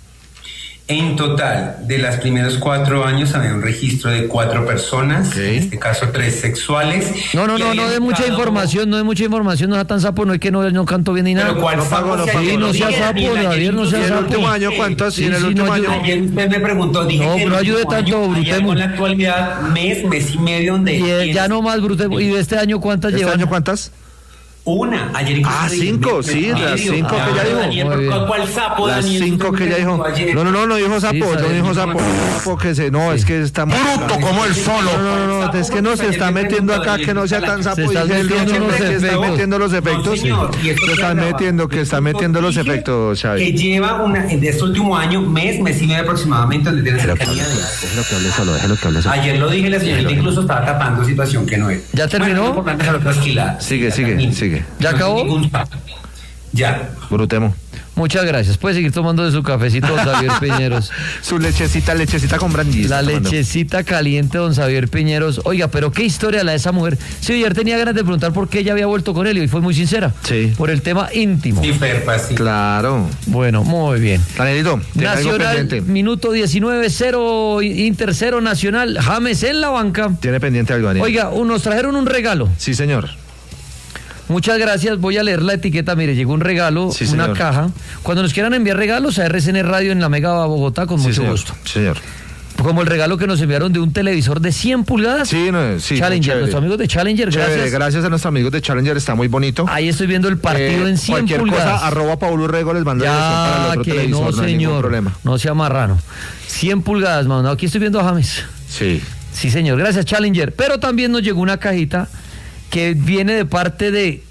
S4: En total, de los primeros 4 años había un registro de 4 personas,
S3: Ok.
S4: en este caso 3 sexuales.
S1: No
S4: y
S1: de
S4: habían
S1: mucha
S4: cada uno-
S1: información, no sea tan sapo, no es que no canto bien ni nada.
S4: Pero ¿cuál
S3: No
S4: sapo
S3: pago, no
S4: se
S3: pago,
S4: hacía?
S1: no sea
S4: Dije,
S1: sapo,
S4: Daniel,
S1: Javier, no sea
S3: ¿Y en el
S1: sapo.
S3: último año cuántas?
S1: Sí,
S3: ¿Y en el
S1: sí,
S3: último
S1: no,
S3: año?
S4: Ayer usted me preguntó, dije
S1: No,
S4: que
S1: pero
S4: el
S1: ayude
S4: último
S1: tanto,
S4: año,
S1: brutemo.
S4: con la actualidad, mes y medio donde...
S1: Y ya no más, Brute. ¿Y de este año cuántas
S3: ¿Este
S1: llevan?
S3: año cuántas?
S4: Una, ayer incluso
S3: Ah,
S4: dije,
S3: 5,
S4: mes
S3: sí,
S4: y
S3: las
S4: medio.
S3: 5 que ella dijo.
S4: Daniel,
S1: Muy bien.
S4: ¿cuál sapo,
S3: Las
S4: Daniel?
S3: 5
S4: Usted
S3: que
S4: me
S3: ella dijo.
S4: preguntó ayer.
S3: No dijo sapo,
S1: Sí,
S3: no
S1: sabe,
S3: dijo sapo. Sapo que se, no, es que está
S6: Bruto como el solo.
S3: No, es que no se está metiendo acá, que no sea tan sapo.
S1: Se están
S3: Dice el
S1: metiendo
S3: siempre
S1: los
S3: que está
S1: efectos.
S3: metiendo los efectos.
S4: No, señor, y esto
S3: Se están
S4: se
S3: metiendo,
S4: graba.
S3: que está metiendo los
S4: Dije
S3: efectos,
S4: Que
S3: Xavi.
S4: lleva de este último año, mes y medio aproximadamente, donde tiene cercanía de...
S3: Déjelo que hable solo, déjelo que hable solo.
S4: Ayer lo dije, la señorita incluso estaba tapando situación que no es.
S1: ¿Ya terminó?
S4: Bueno, lo importante es dejarlo trasquilado.
S3: Sigue,
S4: Ya
S3: sigue,
S4: termino.
S3: sigue.
S1: ¿Ya
S4: No
S1: acabó?
S4: hay ningún sapo. Ya.
S3: Brutemo.
S1: Muchas gracias. Puede seguir tomando de su cafecito, don Xavier Piñeros.
S3: Su lechecita con brandy.
S1: La
S3: está tomando.
S1: lechecita caliente, don Xavier Piñeros. Oiga, pero qué historia la de esa mujer. Sí, ayer tenía ganas de preguntar por qué ella había vuelto con él y hoy fue muy sincera.
S3: Sí.
S1: Por el tema íntimo.
S4: Sí, Ferpa, sí.
S3: Claro.
S1: Bueno, muy bien.
S3: Danielito, tiene algo
S1: Nacional,
S3: pendiente.
S1: minuto 19, 0, Inter 0, Nacional, James en la banca.
S3: Tiene pendiente algo, Daniel.
S1: Oiga, nos trajeron un regalo.
S3: Sí, señor.
S1: Muchas gracias, voy a leer la etiqueta. Mire, llegó un regalo,
S3: Sí,
S1: una
S3: señor.
S1: caja. Cuando nos quieran enviar regalos a RCN Radio en la Mega Bogotá, con
S3: Sí,
S1: mucho
S3: señor.
S1: gusto.
S3: Sí, señor.
S1: Como el regalo que nos enviaron de un televisor de 100 pulgadas.
S3: Sí, sí.
S1: Challenger,
S3: chévere.
S1: nuestros amigos de Challenger,
S3: Chévere,
S1: gracias.
S3: gracias a nuestros amigos de Challenger, está muy bonito.
S1: Ahí estoy viendo el partido en 100
S3: cualquier
S1: pulgadas.
S3: cosa, @Paulo Rego les mando la dirección para el
S1: Ya,
S3: otro
S1: que
S3: televisor,
S1: no,
S3: hay ningún
S1: señor.
S3: problema.
S1: No sea marrano. 100 pulgadas, mano. Aquí estoy viendo a James.
S3: Sí.
S1: Sí, señor. Gracias, Challenger. Pero también nos llegó una cajita que viene de parte de,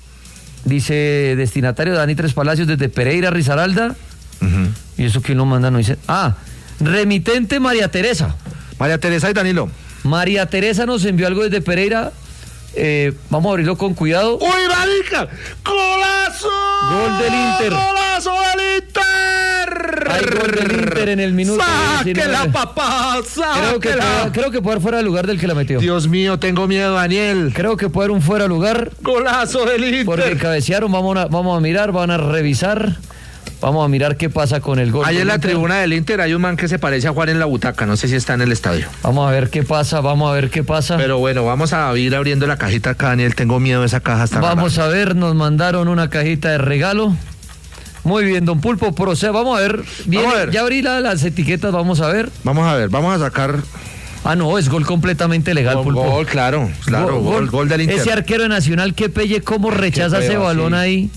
S1: dice, destinatario Dani Tres Palacios desde Pereira, Risaralda.
S3: Ujú.
S1: ¿Y eso quién lo manda? No dice. Ah, remitente María Teresa.
S3: María Teresa y Danilo.
S1: María Teresa nos envió algo desde Pereira. Vamos a abrirlo con cuidado.
S3: ¡Uy, marica! ¡Golazo!
S1: Gol del Inter.
S3: ¡Golazo del Inter!
S1: Hay gol del Inter en el minuto
S3: ¡Sáquela,
S1: 19.
S3: papá! ¡Sáquela!
S1: Creo que puede haber fuera de lugar del que la metió.
S3: Dios mío, tengo miedo, Daniel.
S1: Creo que puede haber un fuera de lugar
S3: ¡Golazo del Inter!
S1: porque cabecearon. Vamos a mirar, van a revisar. Vamos a mirar qué pasa con el gol.
S3: Ahí
S1: del
S3: en la
S1: Inter.
S3: tribuna del Inter hay un man que se parece a Juan en la butaca, no sé si está en el estadio.
S1: Vamos a ver qué pasa,
S3: Pero bueno, vamos a ir abriendo la cajita acá, Daniel, tengo miedo de esa caja.
S1: Vamos a ver, nos mandaron una cajita de regalo. Muy bien, don Pulpo, vamos a ver. Viene,
S3: Vamos a ver.
S1: Ya abrí las etiquetas, vamos a ver.
S3: Vamos a sacar...
S1: Ah, no, es gol completamente legal, Pulpo.
S3: Gol, claro, gol del Inter.
S1: Ese arquero de Nacional, que pelle, cómo rechaza
S3: Qué
S1: ese
S3: feo,
S1: balón
S3: sí.
S1: ahí.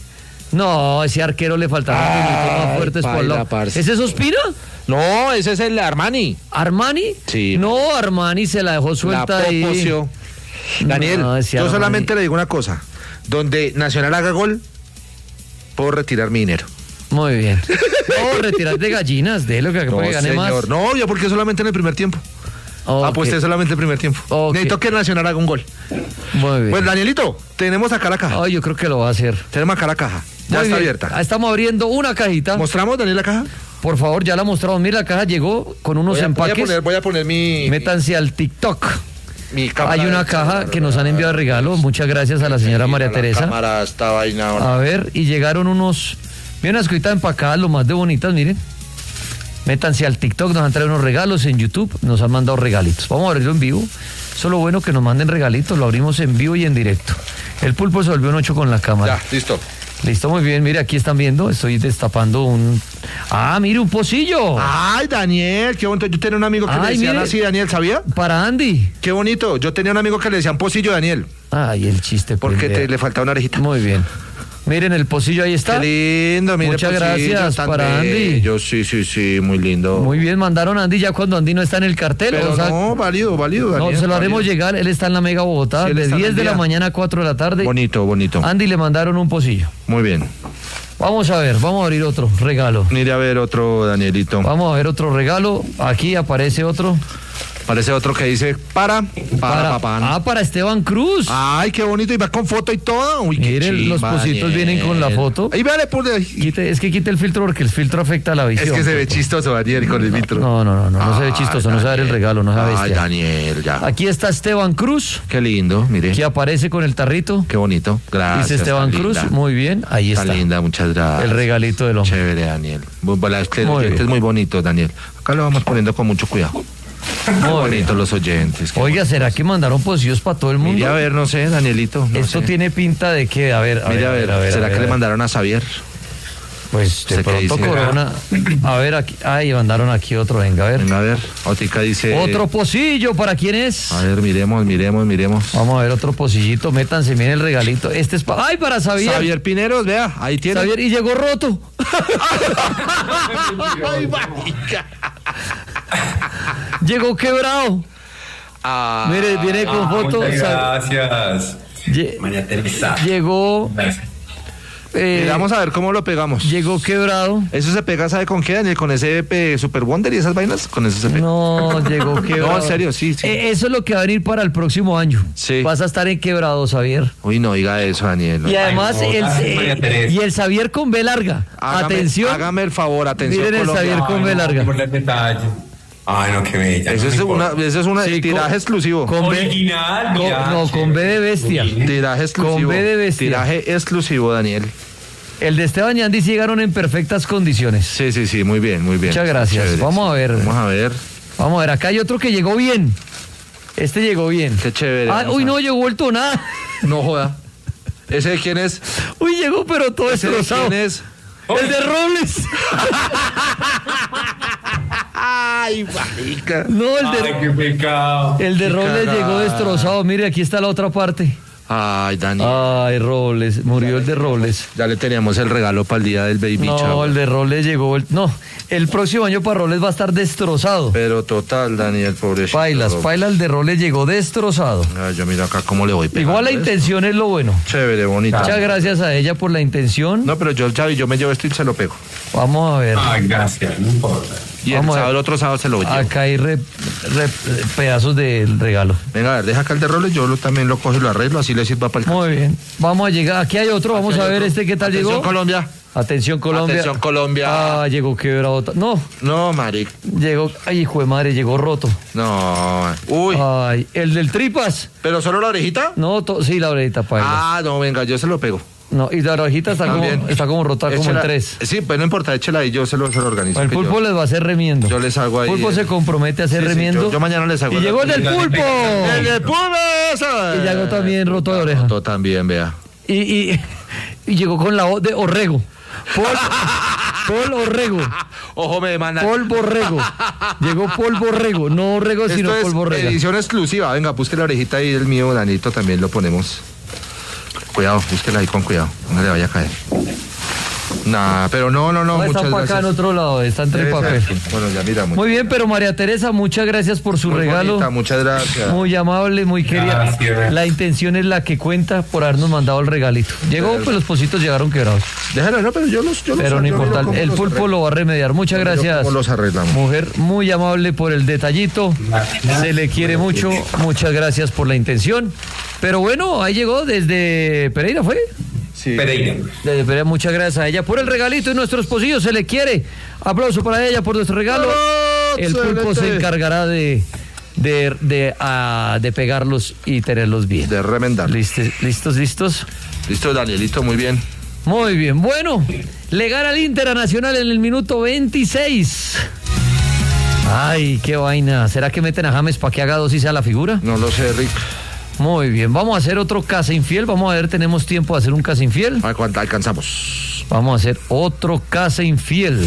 S1: No, ese arquero le faltaron minutos más fuertes por
S3: paila,
S1: lado.
S3: parce.
S1: ¿Ese es Ospina?
S3: No, ese es el Armani.
S1: ¿Armani?
S3: Sí.
S1: No, Armani se la dejó suelta
S3: La
S1: ahí.
S3: propusió. Daniel,
S1: No, ese
S3: yo
S1: Armani.
S3: solamente le digo una cosa. Donde Nacional haga gol, puedo retirar mi dinero.
S1: Muy bien. No, retirar de gallinas, de lo que
S3: No,
S1: para que gane
S3: señor.
S1: más.
S3: No, yo porque solamente en el primer tiempo.
S1: Ok.
S3: Apuesté solamente el primer tiempo.
S1: Ok.
S3: Necesito que Nacional haga un gol.
S1: Muy bien.
S3: Pues Danielito, tenemos acá la caja.
S1: Ay, yo creo que lo va a hacer.
S3: Tenemos acá la caja. Ya
S1: Muy
S3: está
S1: bien.
S3: abierta.
S1: Estamos abriendo una cajita.
S3: ¿Mostramos, Daniel, la caja?
S1: Por favor, ya la mostramos. Mira, la caja llegó con unos empaques.
S3: Voy a poner mi
S1: Métanse al TikTok.
S3: cámara.
S1: Hay una caja que nos han enviado de regalo. Muchas gracias a la señora María Teresa.
S3: Cámara, esta vaina ahora.
S1: A ver, y llegaron unos... Miren unas cositas empacadas, lo más de bonitas, miren. Métanse al TikTok, nos han traído unos regalos en YouTube, nos han mandado regalitos. Vamos a abrirlo en vivo. Eso es lo bueno, que nos manden regalitos, lo abrimos en vivo y en directo. El Pulpo se volvió un 8 con la cámara.
S3: Ya, listo.
S1: Listo, muy bien. Mire, aquí están viendo, estoy destapando un... ¡Ah, mire, un pocillo!
S3: Ay, Daniel, qué bonito. Yo tenía un amigo que le
S1: Ay,
S3: decían
S1: mire.
S3: así, Daniel, ¿sabía?
S1: Para Andy.
S3: Qué bonito. Yo tenía un amigo que le decían pocillo, Daniel,
S1: Ay, el chiste.
S3: porque
S1: pendejo.
S3: le faltaba una orejita.
S1: Muy bien. Miren, el pocillo ahí está.
S3: Qué lindo, mire.
S1: Muchas gracias para Andy.
S3: Yo sí, muy lindo.
S1: Muy bien, mandaron a Andy ya cuando Andy no está en el cartel.
S3: Pero
S1: o sea,
S3: no, válido, Daniel.
S1: no, se lo haremos
S3: válido.
S1: llegar. Él está en la Mega Bogotá,
S3: Sí, él
S1: de
S3: está en
S1: 10
S3: el
S1: de la
S3: día.
S1: mañana a 4 de la tarde.
S3: Bonito.
S1: Andy le mandaron un pocillo.
S3: Muy bien.
S1: Vamos a ver, vamos a abrir otro regalo.
S3: Mire a ver otro, Danielito.
S1: Vamos a ver otro regalo. Aquí aparece otro.
S3: Parece otro que dice para papá.
S1: Para Esteban Cruz.
S3: Ay, qué bonito. Y va con foto y todo. Uy, qué
S1: Miren, los
S3: chimba,
S1: pocitos
S3: Daniel.
S1: vienen con la foto.
S3: Ahí véale,
S1: Es que quite el filtro porque el filtro afecta a la visión.
S3: Es que se ve chistoso, Daniel, con el filtro.
S1: No se ve chistoso, no se ve el regalo, no se ve
S3: Ay,
S1: bestia.
S3: Daniel, ya.
S1: Aquí está Esteban Cruz,
S3: Qué lindo, mire.
S1: que aparece con el tarrito.
S3: Qué bonito. Gracias.
S1: Dice Esteban
S3: tan
S1: Cruz,
S3: linda.
S1: muy bien, ahí
S3: Tan
S1: está.
S3: linda, muchas gracias.
S1: El regalito del hombre.
S3: Chévere, Daniel. Este
S1: Muy
S3: oyente
S1: bien.
S3: es muy bonito, Daniel. Acá lo vamos poniendo con mucho cuidado. Muy
S1: Muy
S3: bonitos los oyentes. qué
S1: Oiga, ¿será que mandaron pocillos para todo el mundo?
S3: Mire a ver, no sé, Danielito. No
S1: Esto
S3: sé.
S1: tiene pinta de que, a ver,
S3: Mire a ver, ¿será que le mandaron a Xavier?
S1: Pues de
S3: ¿Usted qué
S1: pronto
S3: dice?
S1: Corona. A ver, aquí, mandaron aquí otro, venga, a ver.
S3: Venga, a ver. Otica dice.
S1: Otro pocillo, ¿para quién es?
S3: A ver, miremos.
S1: Vamos a ver otro pocillito, métanse, miren el regalito. Este es para... ¡Ay, para Xavier!
S3: Xavier Pineros, vea, ahí tiene.
S1: Xavier, y llegó roto.
S3: Ay, marica.
S1: Llegó quebrado.
S3: Ah,
S1: Mire, viene con foto.
S4: Muchas gracias,
S1: Lle-
S4: María Teresa.
S1: Llegó...
S4: Gracias.
S3: vamos a ver cómo lo pegamos.
S1: Llegó quebrado.
S3: Eso se pega, ¿sabe con qué, Daniel? ¿Con ese Super Wonder y esas vainas? Con eso se pega.
S1: No, llegó quebrado.
S3: No, en serio, sí.
S1: Eso es lo que va a venir para el próximo año.
S3: Sí.
S1: Vas a estar en quebrado, Xavier.
S3: Uy, no diga eso, Daniel. no.
S1: Y además,
S4: Ay, no, gracias, María Teresa.
S1: el Xavier con B larga. Atención.
S3: Hágame el favor, atención.
S1: Miren el
S3: Colombia.
S1: Xavier con B larga.
S4: Por el detalle. Ay, no, qué bella.
S3: Eso es una
S1: Sí,
S3: tiraje
S1: con-
S3: exclusivo.
S1: con B-
S4: Original,
S1: con-
S4: mira,
S1: no, con B de bestia.
S3: Tiraje exclusivo.
S1: Con B de bestia.
S3: Tiraje exclusivo, Daniel.
S1: El de Esteban y Andy sí llegaron en perfectas condiciones.
S3: Sí, muy bien.
S1: Muchas gracias.
S3: Chévere,
S1: Vamos a ver.
S3: Vamos a ver.
S1: Vamos a ver, acá hay otro que llegó bien. Este llegó bien.
S3: Qué chévere.
S1: Ah,
S3: vamos
S1: uy,
S3: a
S1: no
S3: ver.
S1: llegó vuelto nada.
S3: No joda. ¿Ese de quién es?
S1: Uy, llegó pero todo
S3: ¿Ese de
S1: destrozado.
S3: quién es?
S1: El de Robles.
S3: Ay, marica.
S1: No,
S4: Ay, qué pecado.
S1: el de
S3: qué
S1: Robles
S3: cagada.
S1: llegó destrozado. Mire, aquí está la otra parte.
S3: Ay, Daniel.
S1: Ay, Robles, murió el de Robles.
S3: Ya le teníamos el regalo para el día del baby
S1: No,
S3: shower.
S1: el de Robles llegó. No, el próximo año para Robles va a estar destrozado.
S3: Pero total, Daniel, pobrecito.
S1: Paila, el de Robles llegó destrozado.
S3: Ay, yo miro acá cómo le voy pegando.
S1: Igual la intención es lo bueno.
S3: Chévere, bonito.
S1: Muchas gracias a ella por la intención.
S3: No, pero yo, Xavi, yo me llevo esto y se lo pego.
S1: Vamos a ver.
S4: Ay, gracias, no importa.
S3: Y
S1: Vamos a ver.
S3: el otro sábado se lo llevo.
S1: Acá hay pedazos del regalo.
S3: Venga, a ver, deja acá el de roles, yo también lo cojo y lo arreglo, así le sirva para el
S1: Muy bien. Vamos a llegar. Aquí hay otro. Vamos a ver este qué tal
S3: Atención,
S1: llegó.
S3: Colombia.
S1: Atención, Colombia.
S3: Atención, Colombia.
S1: Ah, llegó quebrado. No,
S3: No, maric.
S1: llegó. Ay, hijo de madre, llegó roto.
S3: No. Uy.
S1: Ay, el del tripas.
S3: ¿Pero solo la orejita?
S1: No, sí, la orejita paila.
S3: Ah, no, venga, yo se lo pego.
S1: No, y la orejita
S3: También.
S1: está como rota como en
S3: Échela-
S1: 3.
S3: Sí, pues no importa, échela ahí, yo se lo organizo.
S1: El
S3: que
S1: pulpo les va a hacer remiendo.
S3: yo les hago ahí,
S1: El pulpo se compromete a hacer
S3: sí, sí,
S1: remiendo.
S3: yo mañana les hago
S1: Y
S3: la-
S1: llegó el del pulpo.
S3: ¡El de pulpo!
S1: Y llegó también roto de oreja.
S3: Roto también, vea.
S1: Y llegó con la O de Orrego. Paul Orrego.
S3: Ojo, me demandan.
S1: Paul Borrego. Llegó Paul Borrego. No Orrego, sino
S3: Esto
S1: Paul
S3: es
S1: Borrego.
S3: edición exclusiva. Venga, busque la orejita ahí del mío, Danito, también lo ponemos. Cuidado, búsquela ahí con cuidado. No le vaya a caer. Nah, pero no,
S1: No, está
S3: muchas
S1: para acá en
S3: gracias.
S1: otro lado, está entre
S3: Debe
S1: papel.
S3: ser. Bueno, ya miramos.
S1: Muy bien, pero María Teresa, muchas gracias por su
S3: Muy
S1: regalo.
S3: bonita, muchas gracias.
S1: Muy amable, muy querida.
S4: Gracias.
S1: La intención es la que cuenta por habernos mandado el regalito. Llegó, pues los pocitos llegaron quebrados.
S3: Déjalo, no, pero yo
S1: Pero no importa, el pulpo lo va a remediar. Muchas
S3: Yo miro
S1: gracias.
S3: cómo los arreglamos.
S1: Mujer, muy amable por el detallito. Se le quiere mucho. Muchas gracias por la intención. Pero bueno, ahí llegó desde Pereira, ¿fue?
S3: Sí.
S4: Pereira.
S1: Desde Pereira, muchas gracias a ella por el regalito y nuestros pocillos. Se le quiere. Aplauso para ella por nuestro regalo. El pulpo se encargará de pegarlos y tenerlos bien.
S3: De remendar.
S1: ¿Listos?
S3: Listo, Danielito, muy bien.
S1: Muy bien. Bueno, le gana el Inter a Nacional en el minuto 26. Ay, qué vaina. ¿Será que meten a James para que haga 2 y sea la figura?
S3: No lo sé, Rick.
S1: Muy bien. Vamos a hacer otro casa infiel. Vamos a ver, tenemos tiempo de hacer un casa infiel.
S3: A ver cuánto alcanzamos.
S1: Vamos a hacer otro casa infiel.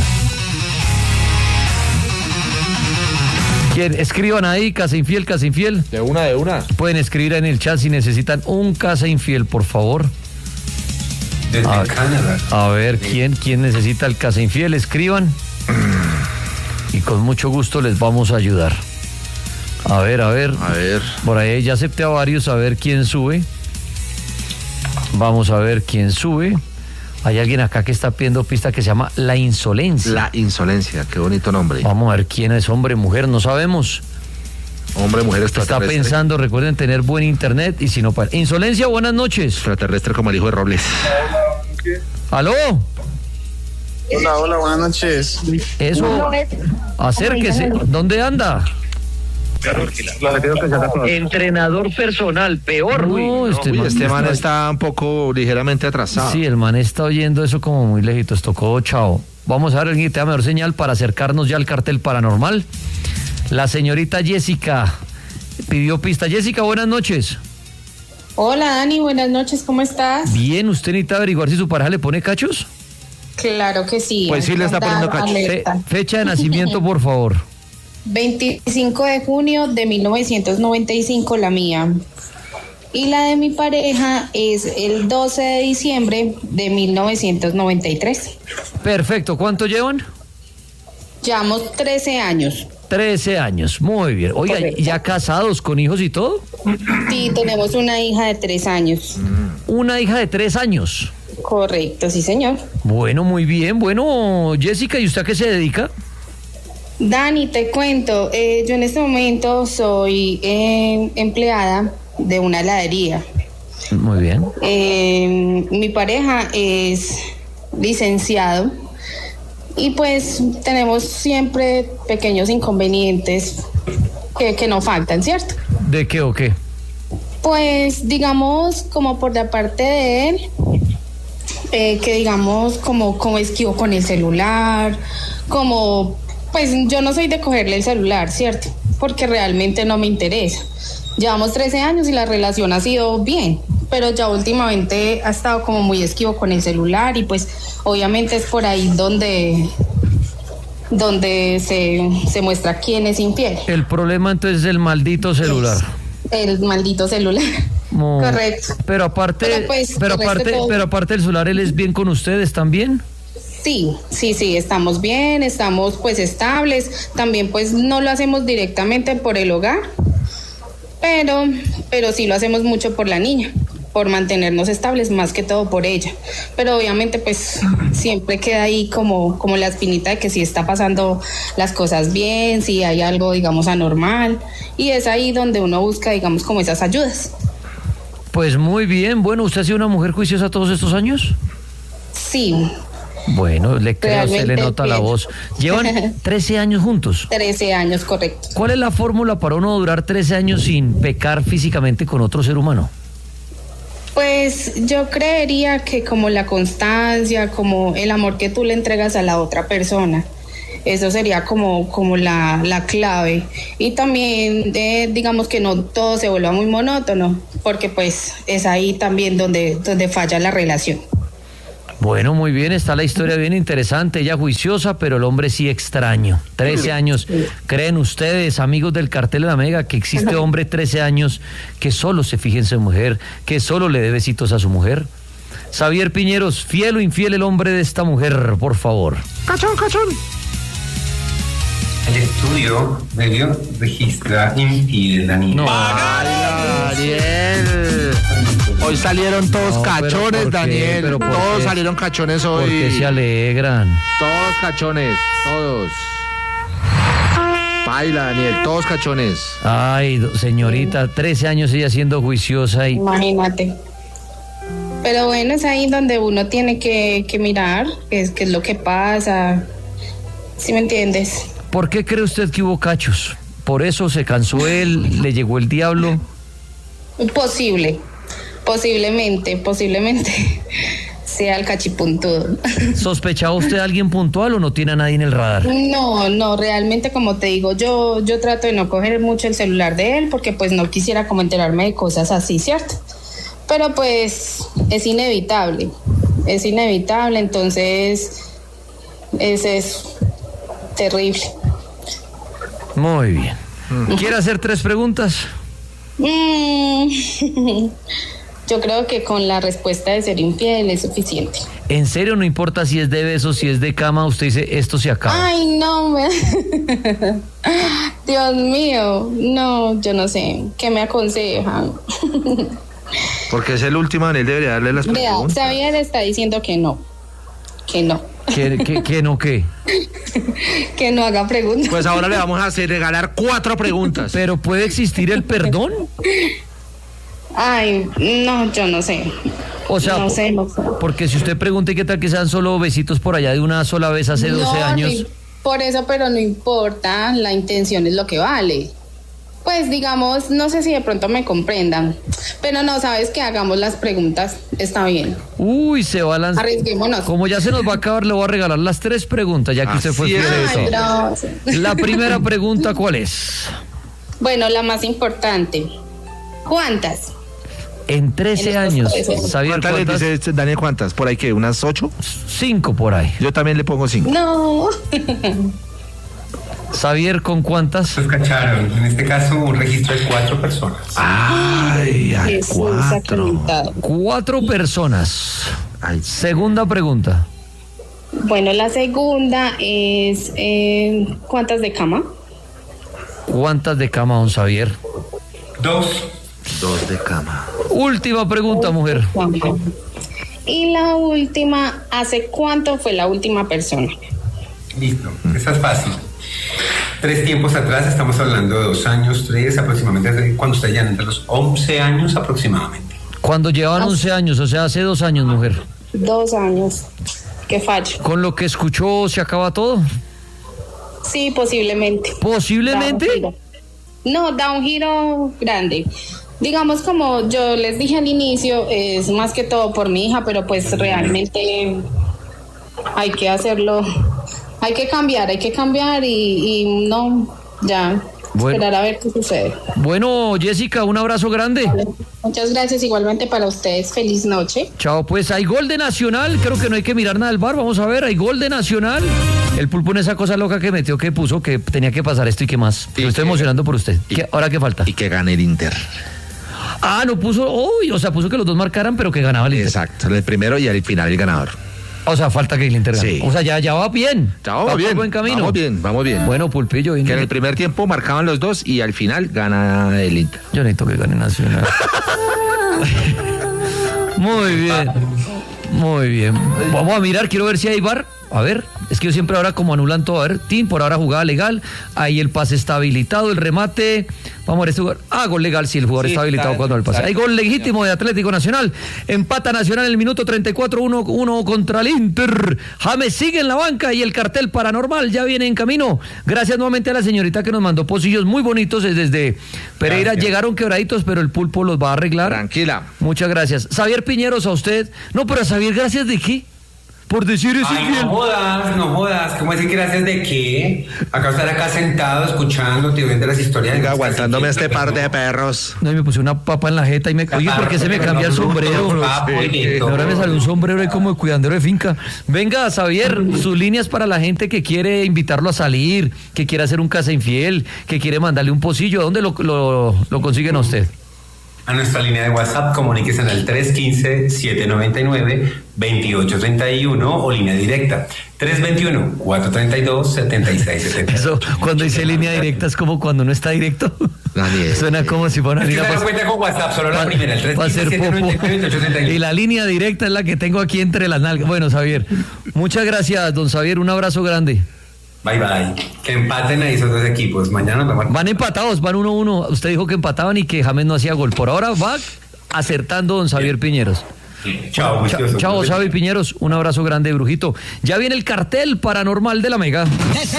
S1: Escriban ahí, casa infiel, casa infiel.
S3: De una.
S1: Pueden escribir en el chat si necesitan un casa infiel, por favor.
S4: Desde
S1: Ah.
S4: Canadá.
S1: A ver, ¿quién necesita el casa infiel? Escriban. Y con mucho gusto les vamos a ayudar. A ver.
S3: A ver.
S1: Por ahí ya acepté a varios, a ver quién sube. Vamos a ver quién sube. Hay alguien acá que está pidiendo pista que se llama La Insolencia.
S3: La insolencia, qué bonito nombre.
S1: Vamos a ver quién es hombre, mujer, no sabemos.
S3: Hombre, mujer
S1: Está
S3: extraterrestre.
S1: pensando, recuerden tener buen internet y si no para. Insolencia, buenas noches.
S3: Extraterrestre como el hijo de Robles.
S1: ¿Aló?
S6: Hola, buenas noches.
S1: Eso, acérquese. ¿Dónde anda? Entrenador personal, peor. No,
S3: Este man está un poco ligeramente atrasado.
S1: Sí, el man está oyendo eso como muy lejitos. Tocó chao. Vamos a ver alguien que te da mejor señal para acercarnos ya al cartel paranormal. La señorita Jessica pidió pista. Jessica, buenas noches.
S2: Hola Dani, buenas noches, ¿cómo estás?
S1: Bien, ¿usted necesita averiguar si su pareja le pone cachos?
S2: Claro que sí.
S3: Pues sí le está poniendo cacho.
S2: Alerta.
S1: Fecha de nacimiento, por favor.
S2: 25 de junio de 1995 la mía. Y la de mi pareja es el 12 de diciembre de 1993.
S1: Perfecto, ¿cuánto llevan?
S2: Llevamos 13 años.
S1: 13 años, muy bien. Oiga,
S2: Correcto.
S1: ¿ya casados con hijos y todo?
S2: Sí, tenemos una hija de 3 años.
S1: Una hija de 3 años.
S2: Correcto, sí señor.
S1: Bueno, muy bien. Bueno, Jessica, ¿y usted a qué se dedica?
S2: Dani, te cuento, yo en este momento soy empleada de una heladería.
S1: Muy bien.
S2: Mi pareja es licenciado y pues tenemos siempre pequeños inconvenientes que no faltan, ¿cierto?
S1: ¿De qué o qué?
S2: Pues digamos como por la parte de él, que digamos como esquivo con el celular, como pues yo no soy de cogerle el celular, ¿cierto? Porque realmente no me interesa. Llevamos 13 años y la relación ha sido bien, pero ya últimamente ha estado como muy esquivo con el celular y pues obviamente es por ahí donde se muestra quién es infiel.
S1: El problema entonces es el maldito celular.
S2: El maldito celular.
S1: Mo-
S2: Correcto.
S1: Pero aparte,
S2: Pero, pues,
S1: pero
S2: el resto
S1: aparte,
S2: todo-
S1: pero aparte del celular, ¿él es bien con ustedes también?
S2: Sí, estamos bien, estamos pues estables, también pues no lo hacemos directamente por el hogar, pero sí lo hacemos mucho por la niña, por mantenernos estables, más que todo por ella, pero obviamente pues siempre queda ahí como la espinita de que si está pasando las cosas bien, si hay algo digamos anormal, y es ahí donde uno busca digamos como esas ayudas.
S1: Pues muy bien. Bueno, ¿usted ha sido una mujer juiciosa todos estos años?
S2: Sí,
S1: Bueno, le creo, se le
S2: Realmente
S1: nota la
S2: bien.
S1: voz. Llevan 13 años juntos.
S2: 13 años, correcto.
S1: ¿Cuál es la fórmula para uno durar 13 años sin pecar físicamente con otro ser humano?
S2: Pues yo creería que como la constancia, como el amor que tú le entregas a la otra persona, eso sería como la clave. Y también digamos que no todo se vuelva muy monótono, porque pues es ahí también donde falla la relación.
S1: Bueno, muy bien, está la historia bien interesante, ella juiciosa, pero el hombre sí extraño. 13 años. ¿Creen ustedes, amigos del Cartel de la Mega, que existe hombre 13 años que solo se fije en su mujer, que solo le dé besitos a su mujer? Xavier Piñeros, ¿fiel o infiel el hombre de esta mujer, por favor?
S3: Cachón.
S4: El estudio medio registra infiel, Daniel.
S1: No.
S3: ¡Ay, Daniel! Hoy salieron todos
S1: No, pero
S3: cachones,
S1: ¿por qué?
S3: Daniel.
S1: ¿Pero por
S3: Todos
S1: qué?
S3: salieron cachones hoy.
S1: Porque se alegran.
S3: Todos cachones, todos. Baila, Daniel, todos cachones.
S1: Ay, señorita, 13 años ella siendo juiciosa y...
S2: Imagínate. Pero bueno, es ahí donde uno tiene que mirar qué es lo que pasa. ¿Sí me entiendes?
S1: ¿Por qué cree usted que hubo cachos? ¿Por eso se cansó él, le llegó el diablo?
S2: Posiblemente sea el cachipuntudo.
S1: ¿Sospechaba usted a alguien puntual o no tiene a nadie en el radar?
S2: No, realmente como te digo, yo trato de no coger mucho el celular de él porque pues no quisiera como enterarme de cosas así, ¿cierto? Pero pues es inevitable, entonces es terrible.
S1: Muy bien. ¿Quiere hacer 3 preguntas?
S2: Yo creo que con la respuesta de ser infiel es suficiente.
S1: ¿En serio no importa si es de besos, si es de cama? Usted dice, esto se acaba.
S2: Ay, no, Dios mío, no, yo no sé, ¿qué me aconsejan?
S3: Porque es el último, Daniel debería darle las
S2: Vea,
S3: preguntas.
S2: Xavier está diciendo que no.
S1: ¿Qué no qué?
S2: Que no haga preguntas.
S3: Pues ahora le vamos a regalar 4 preguntas.
S1: ¿Pero puede existir el perdón?
S2: Ay, no, yo no sé.
S1: O sea,
S2: No sé.
S1: porque si usted pregunta qué tal que sean solo besitos por allá de una sola vez hace 12 años.
S2: No, por eso, pero no importa, la intención es lo que vale. Pues digamos, no sé si de pronto me comprendan, pero no, sabes que hagamos las preguntas, está bien.
S1: Uy, se va a lanzar.
S2: Arriesguémonos.
S1: Como ya se nos va a acabar, le voy a regalar las 3 preguntas, ya que usted fue
S3: Así
S1: fiel a
S3: es.
S1: eso.
S2: Ay, bravo.
S1: La primera pregunta, ¿cuál es?
S2: Bueno, la más importante. ¿Cuántas?
S1: En 13
S2: En
S1: años,
S2: estos 13.
S1: Xavier,
S3: ¿Cuántas le
S1: ¿cuántas?
S3: dice Daniel? ¿Cuántas? ¿Por ahí qué? ¿Unas 8?
S1: 5 por ahí.
S3: Yo también le pongo 5.
S2: No.
S1: Xavier, ¿con cuántas?
S4: Los cacharon. En este caso, un registro de 4 personas.
S3: Ay,
S2: Jesús
S3: 4.
S2: sacramentado.
S1: 4 personas.
S3: Ay,
S1: Segunda pregunta.
S2: Bueno, la segunda es ¿cuántas de cama?
S1: ¿Cuántas de cama, don Xavier?
S4: 2.
S3: 2 de cama.
S1: Última pregunta, mujer.
S2: Y la última, ¿hace cuánto fue la última persona?
S4: Listo. Esa es fácil. 3 tiempos atrás, estamos hablando de 2 años, 3 aproximadamente, cuando ustedes ya entre los 11 años aproximadamente.
S1: Cuando llevaban 11 años, o sea, hace 2 años, mujer.
S2: 2 años. Qué fallo.
S1: ¿Con lo que escuchó se acaba todo?
S2: Sí, posiblemente.
S1: ¿Posiblemente?
S2: Da un giro. No, da un giro grande. Digamos, como yo les dije al inicio, es más que todo por mi hija, pero pues realmente hay que hacerlo, hay que cambiar y no, ya,
S1: Bueno.
S2: esperar a ver qué sucede.
S1: Bueno, Jessica, un abrazo grande.
S2: Muchas gracias, igualmente para ustedes, feliz noche.
S1: Chao, pues hay gol de Nacional. Creo que no hay que mirar nada del bar. Vamos a ver, hay gol de Nacional. El pulpo en esa cosa loca que metió, que puso, que tenía que pasar esto y qué más.
S3: Y
S1: Lo estoy
S3: que-
S1: emocionando por usted.
S3: y-
S1: ¿Ahora qué falta?
S3: Y que gane el Inter.
S1: Ah, no puso, uy, o sea, puso que los dos marcaran, pero que ganaba el Inter.
S3: Exacto, el primero y al final el ganador.
S1: O sea, falta que el Inter gane.
S3: Sí.
S1: O sea, ya va bien.
S3: Ya
S1: Va
S3: vamos
S1: por
S3: bien.
S1: buen camino.
S3: Vamos bien.
S1: Bueno, Pulpillo.
S3: Que en el primer tiempo marcaban los dos y al final gana el Inter.
S1: Yo necesito que gane Nacional. Muy bien. Muy bien. Vamos a mirar, quiero ver si hay bar. A ver, es que yo siempre ahora como anulan todo. A ver, Tim, por ahora jugada legal. Ahí el pase está habilitado, el remate. Vamos a ver este jugador. Gol legal, sí, el jugador está habilitado cuando el pase. Hay gol legítimo de Atlético Nacional. Empata Nacional en el minuto 34, 1-1 contra el Inter. James sigue en la banca y el cartel paranormal ya viene en camino. Gracias nuevamente a la señorita que nos mandó pocillos muy bonitos desde Pereira. Gracias. Llegaron quebraditos, pero el pulpo los va a arreglar.
S3: Tranquila.
S1: Muchas gracias. Xavier Piñeros, a usted. No, pero a Xavier, ¿gracias de qué? Por decir eso.
S4: Ay, no jodas. ¿Cómo decir gracias de qué? Estar acá sentado, escuchándote, viendo las historias.
S3: Venga, aguantándome este par de perros.
S1: No, y me puse una papa en la jeta y me... Oye, ¿por qué se me cambia el sombrero? Ahora me sale un sombrero ahí como de cuidandero de finca. Venga, Xavier, sus líneas para la gente que quiere invitarlo a salir, que quiere hacer un casa infiel, que quiere mandarle un pocillo. ¿Dónde lo consiguen a usted?
S4: A nuestra línea de WhatsApp, comuníquese en el 315-799-2831 o línea directa 321-432-7670.
S1: Eso, cuando dice línea directa, es como cuando no está directo. Suena como si fuera una línea.
S4: No cuenta con WhatsApp, solo la primera, el 315-799-2831.
S1: Y la línea directa es la que tengo aquí entre las nalgas. Bueno, Xavier, muchas gracias, don Xavier, un abrazo grande.
S4: Bye. Que empaten ahí esos dos equipos. Mañana nos
S1: van empatados, van 1-1. Usted dijo que empataban y que James no hacía gol. Por ahora va acertando don Xavier Piñeros.
S4: Chao,
S1: chao, Xavi Piñeros. Un abrazo grande, Brujito. Ya viene el cartel paranormal de la Mega.
S6: ¡Se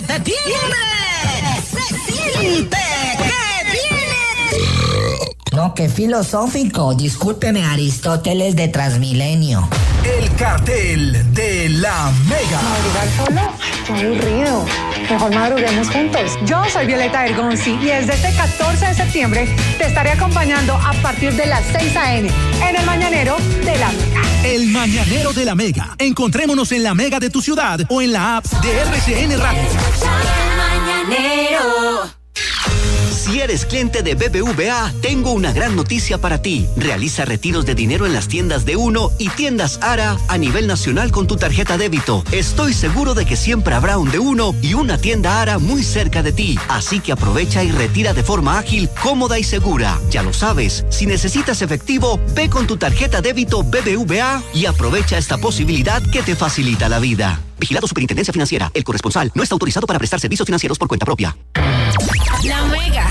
S6: siente que viene! No, qué filosófico. Discúlpeme, Aristóteles de Transmilenio.
S7: El cartel de la Mega.
S8: ¿Madrugar solo? Qué aburrido. Mejor madruguemos juntos. Yo soy Violeta Ergonzi y desde este 14 de septiembre te estaré acompañando a partir de las 6 a.m. en el Mañanero de la Mega.
S7: El Mañanero de la Mega. Encontrémonos en la Mega de tu ciudad o en la app de RCN Radio.
S5: El Mañanero.
S9: Si eres cliente de BBVA, tengo una gran noticia para ti. Realiza retiros de dinero en las tiendas de Uno y tiendas Ara a nivel nacional con tu tarjeta débito. Estoy seguro de que siempre habrá un de Uno y una tienda Ara muy cerca de ti. Así que aprovecha y retira de forma ágil, cómoda y segura. Ya lo sabes, si necesitas efectivo, ve con tu tarjeta débito BBVA y aprovecha esta posibilidad que te facilita la vida. Vigilado Superintendencia Financiera. El corresponsal no está autorizado para prestar servicios financieros por cuenta propia.
S6: La Mega.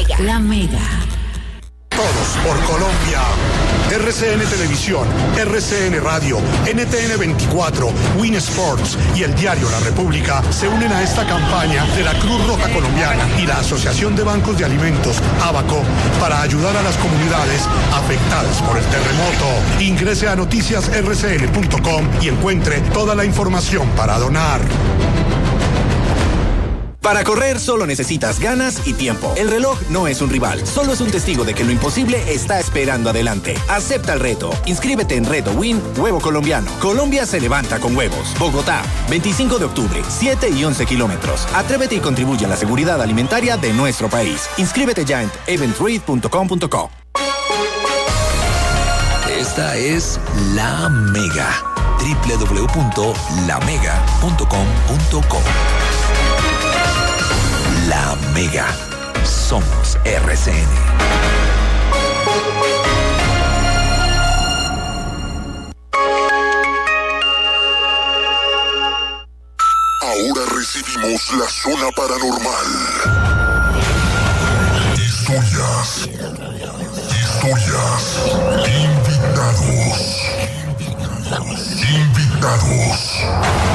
S10: Todos por Colombia. RCN Televisión, RCN Radio, NTN 24, Win Sports y el diario La República se unen a esta campaña de la Cruz Roja Colombiana y la Asociación de Bancos de Alimentos, ABACO, para ayudar a las comunidades afectadas por el terremoto. Ingrese a noticiasrcn.com y encuentre toda la información para donar.
S11: Para correr solo necesitas ganas y tiempo. El reloj no es un rival, solo es un testigo de que lo imposible está esperando adelante. Acepta el reto. Inscríbete en Reto Win Huevo Colombiano. Colombia se levanta con huevos. Bogotá, 25 de octubre, 7 y 11 kilómetros. Atrévete y contribuye a la seguridad alimentaria de nuestro país. Inscríbete ya en eventread.com.co.
S12: Esta es La Mega. www.lamega.com.co. La Mega. Somos RCN.
S13: Ahora recibimos la zona paranormal. Historias. Invitados.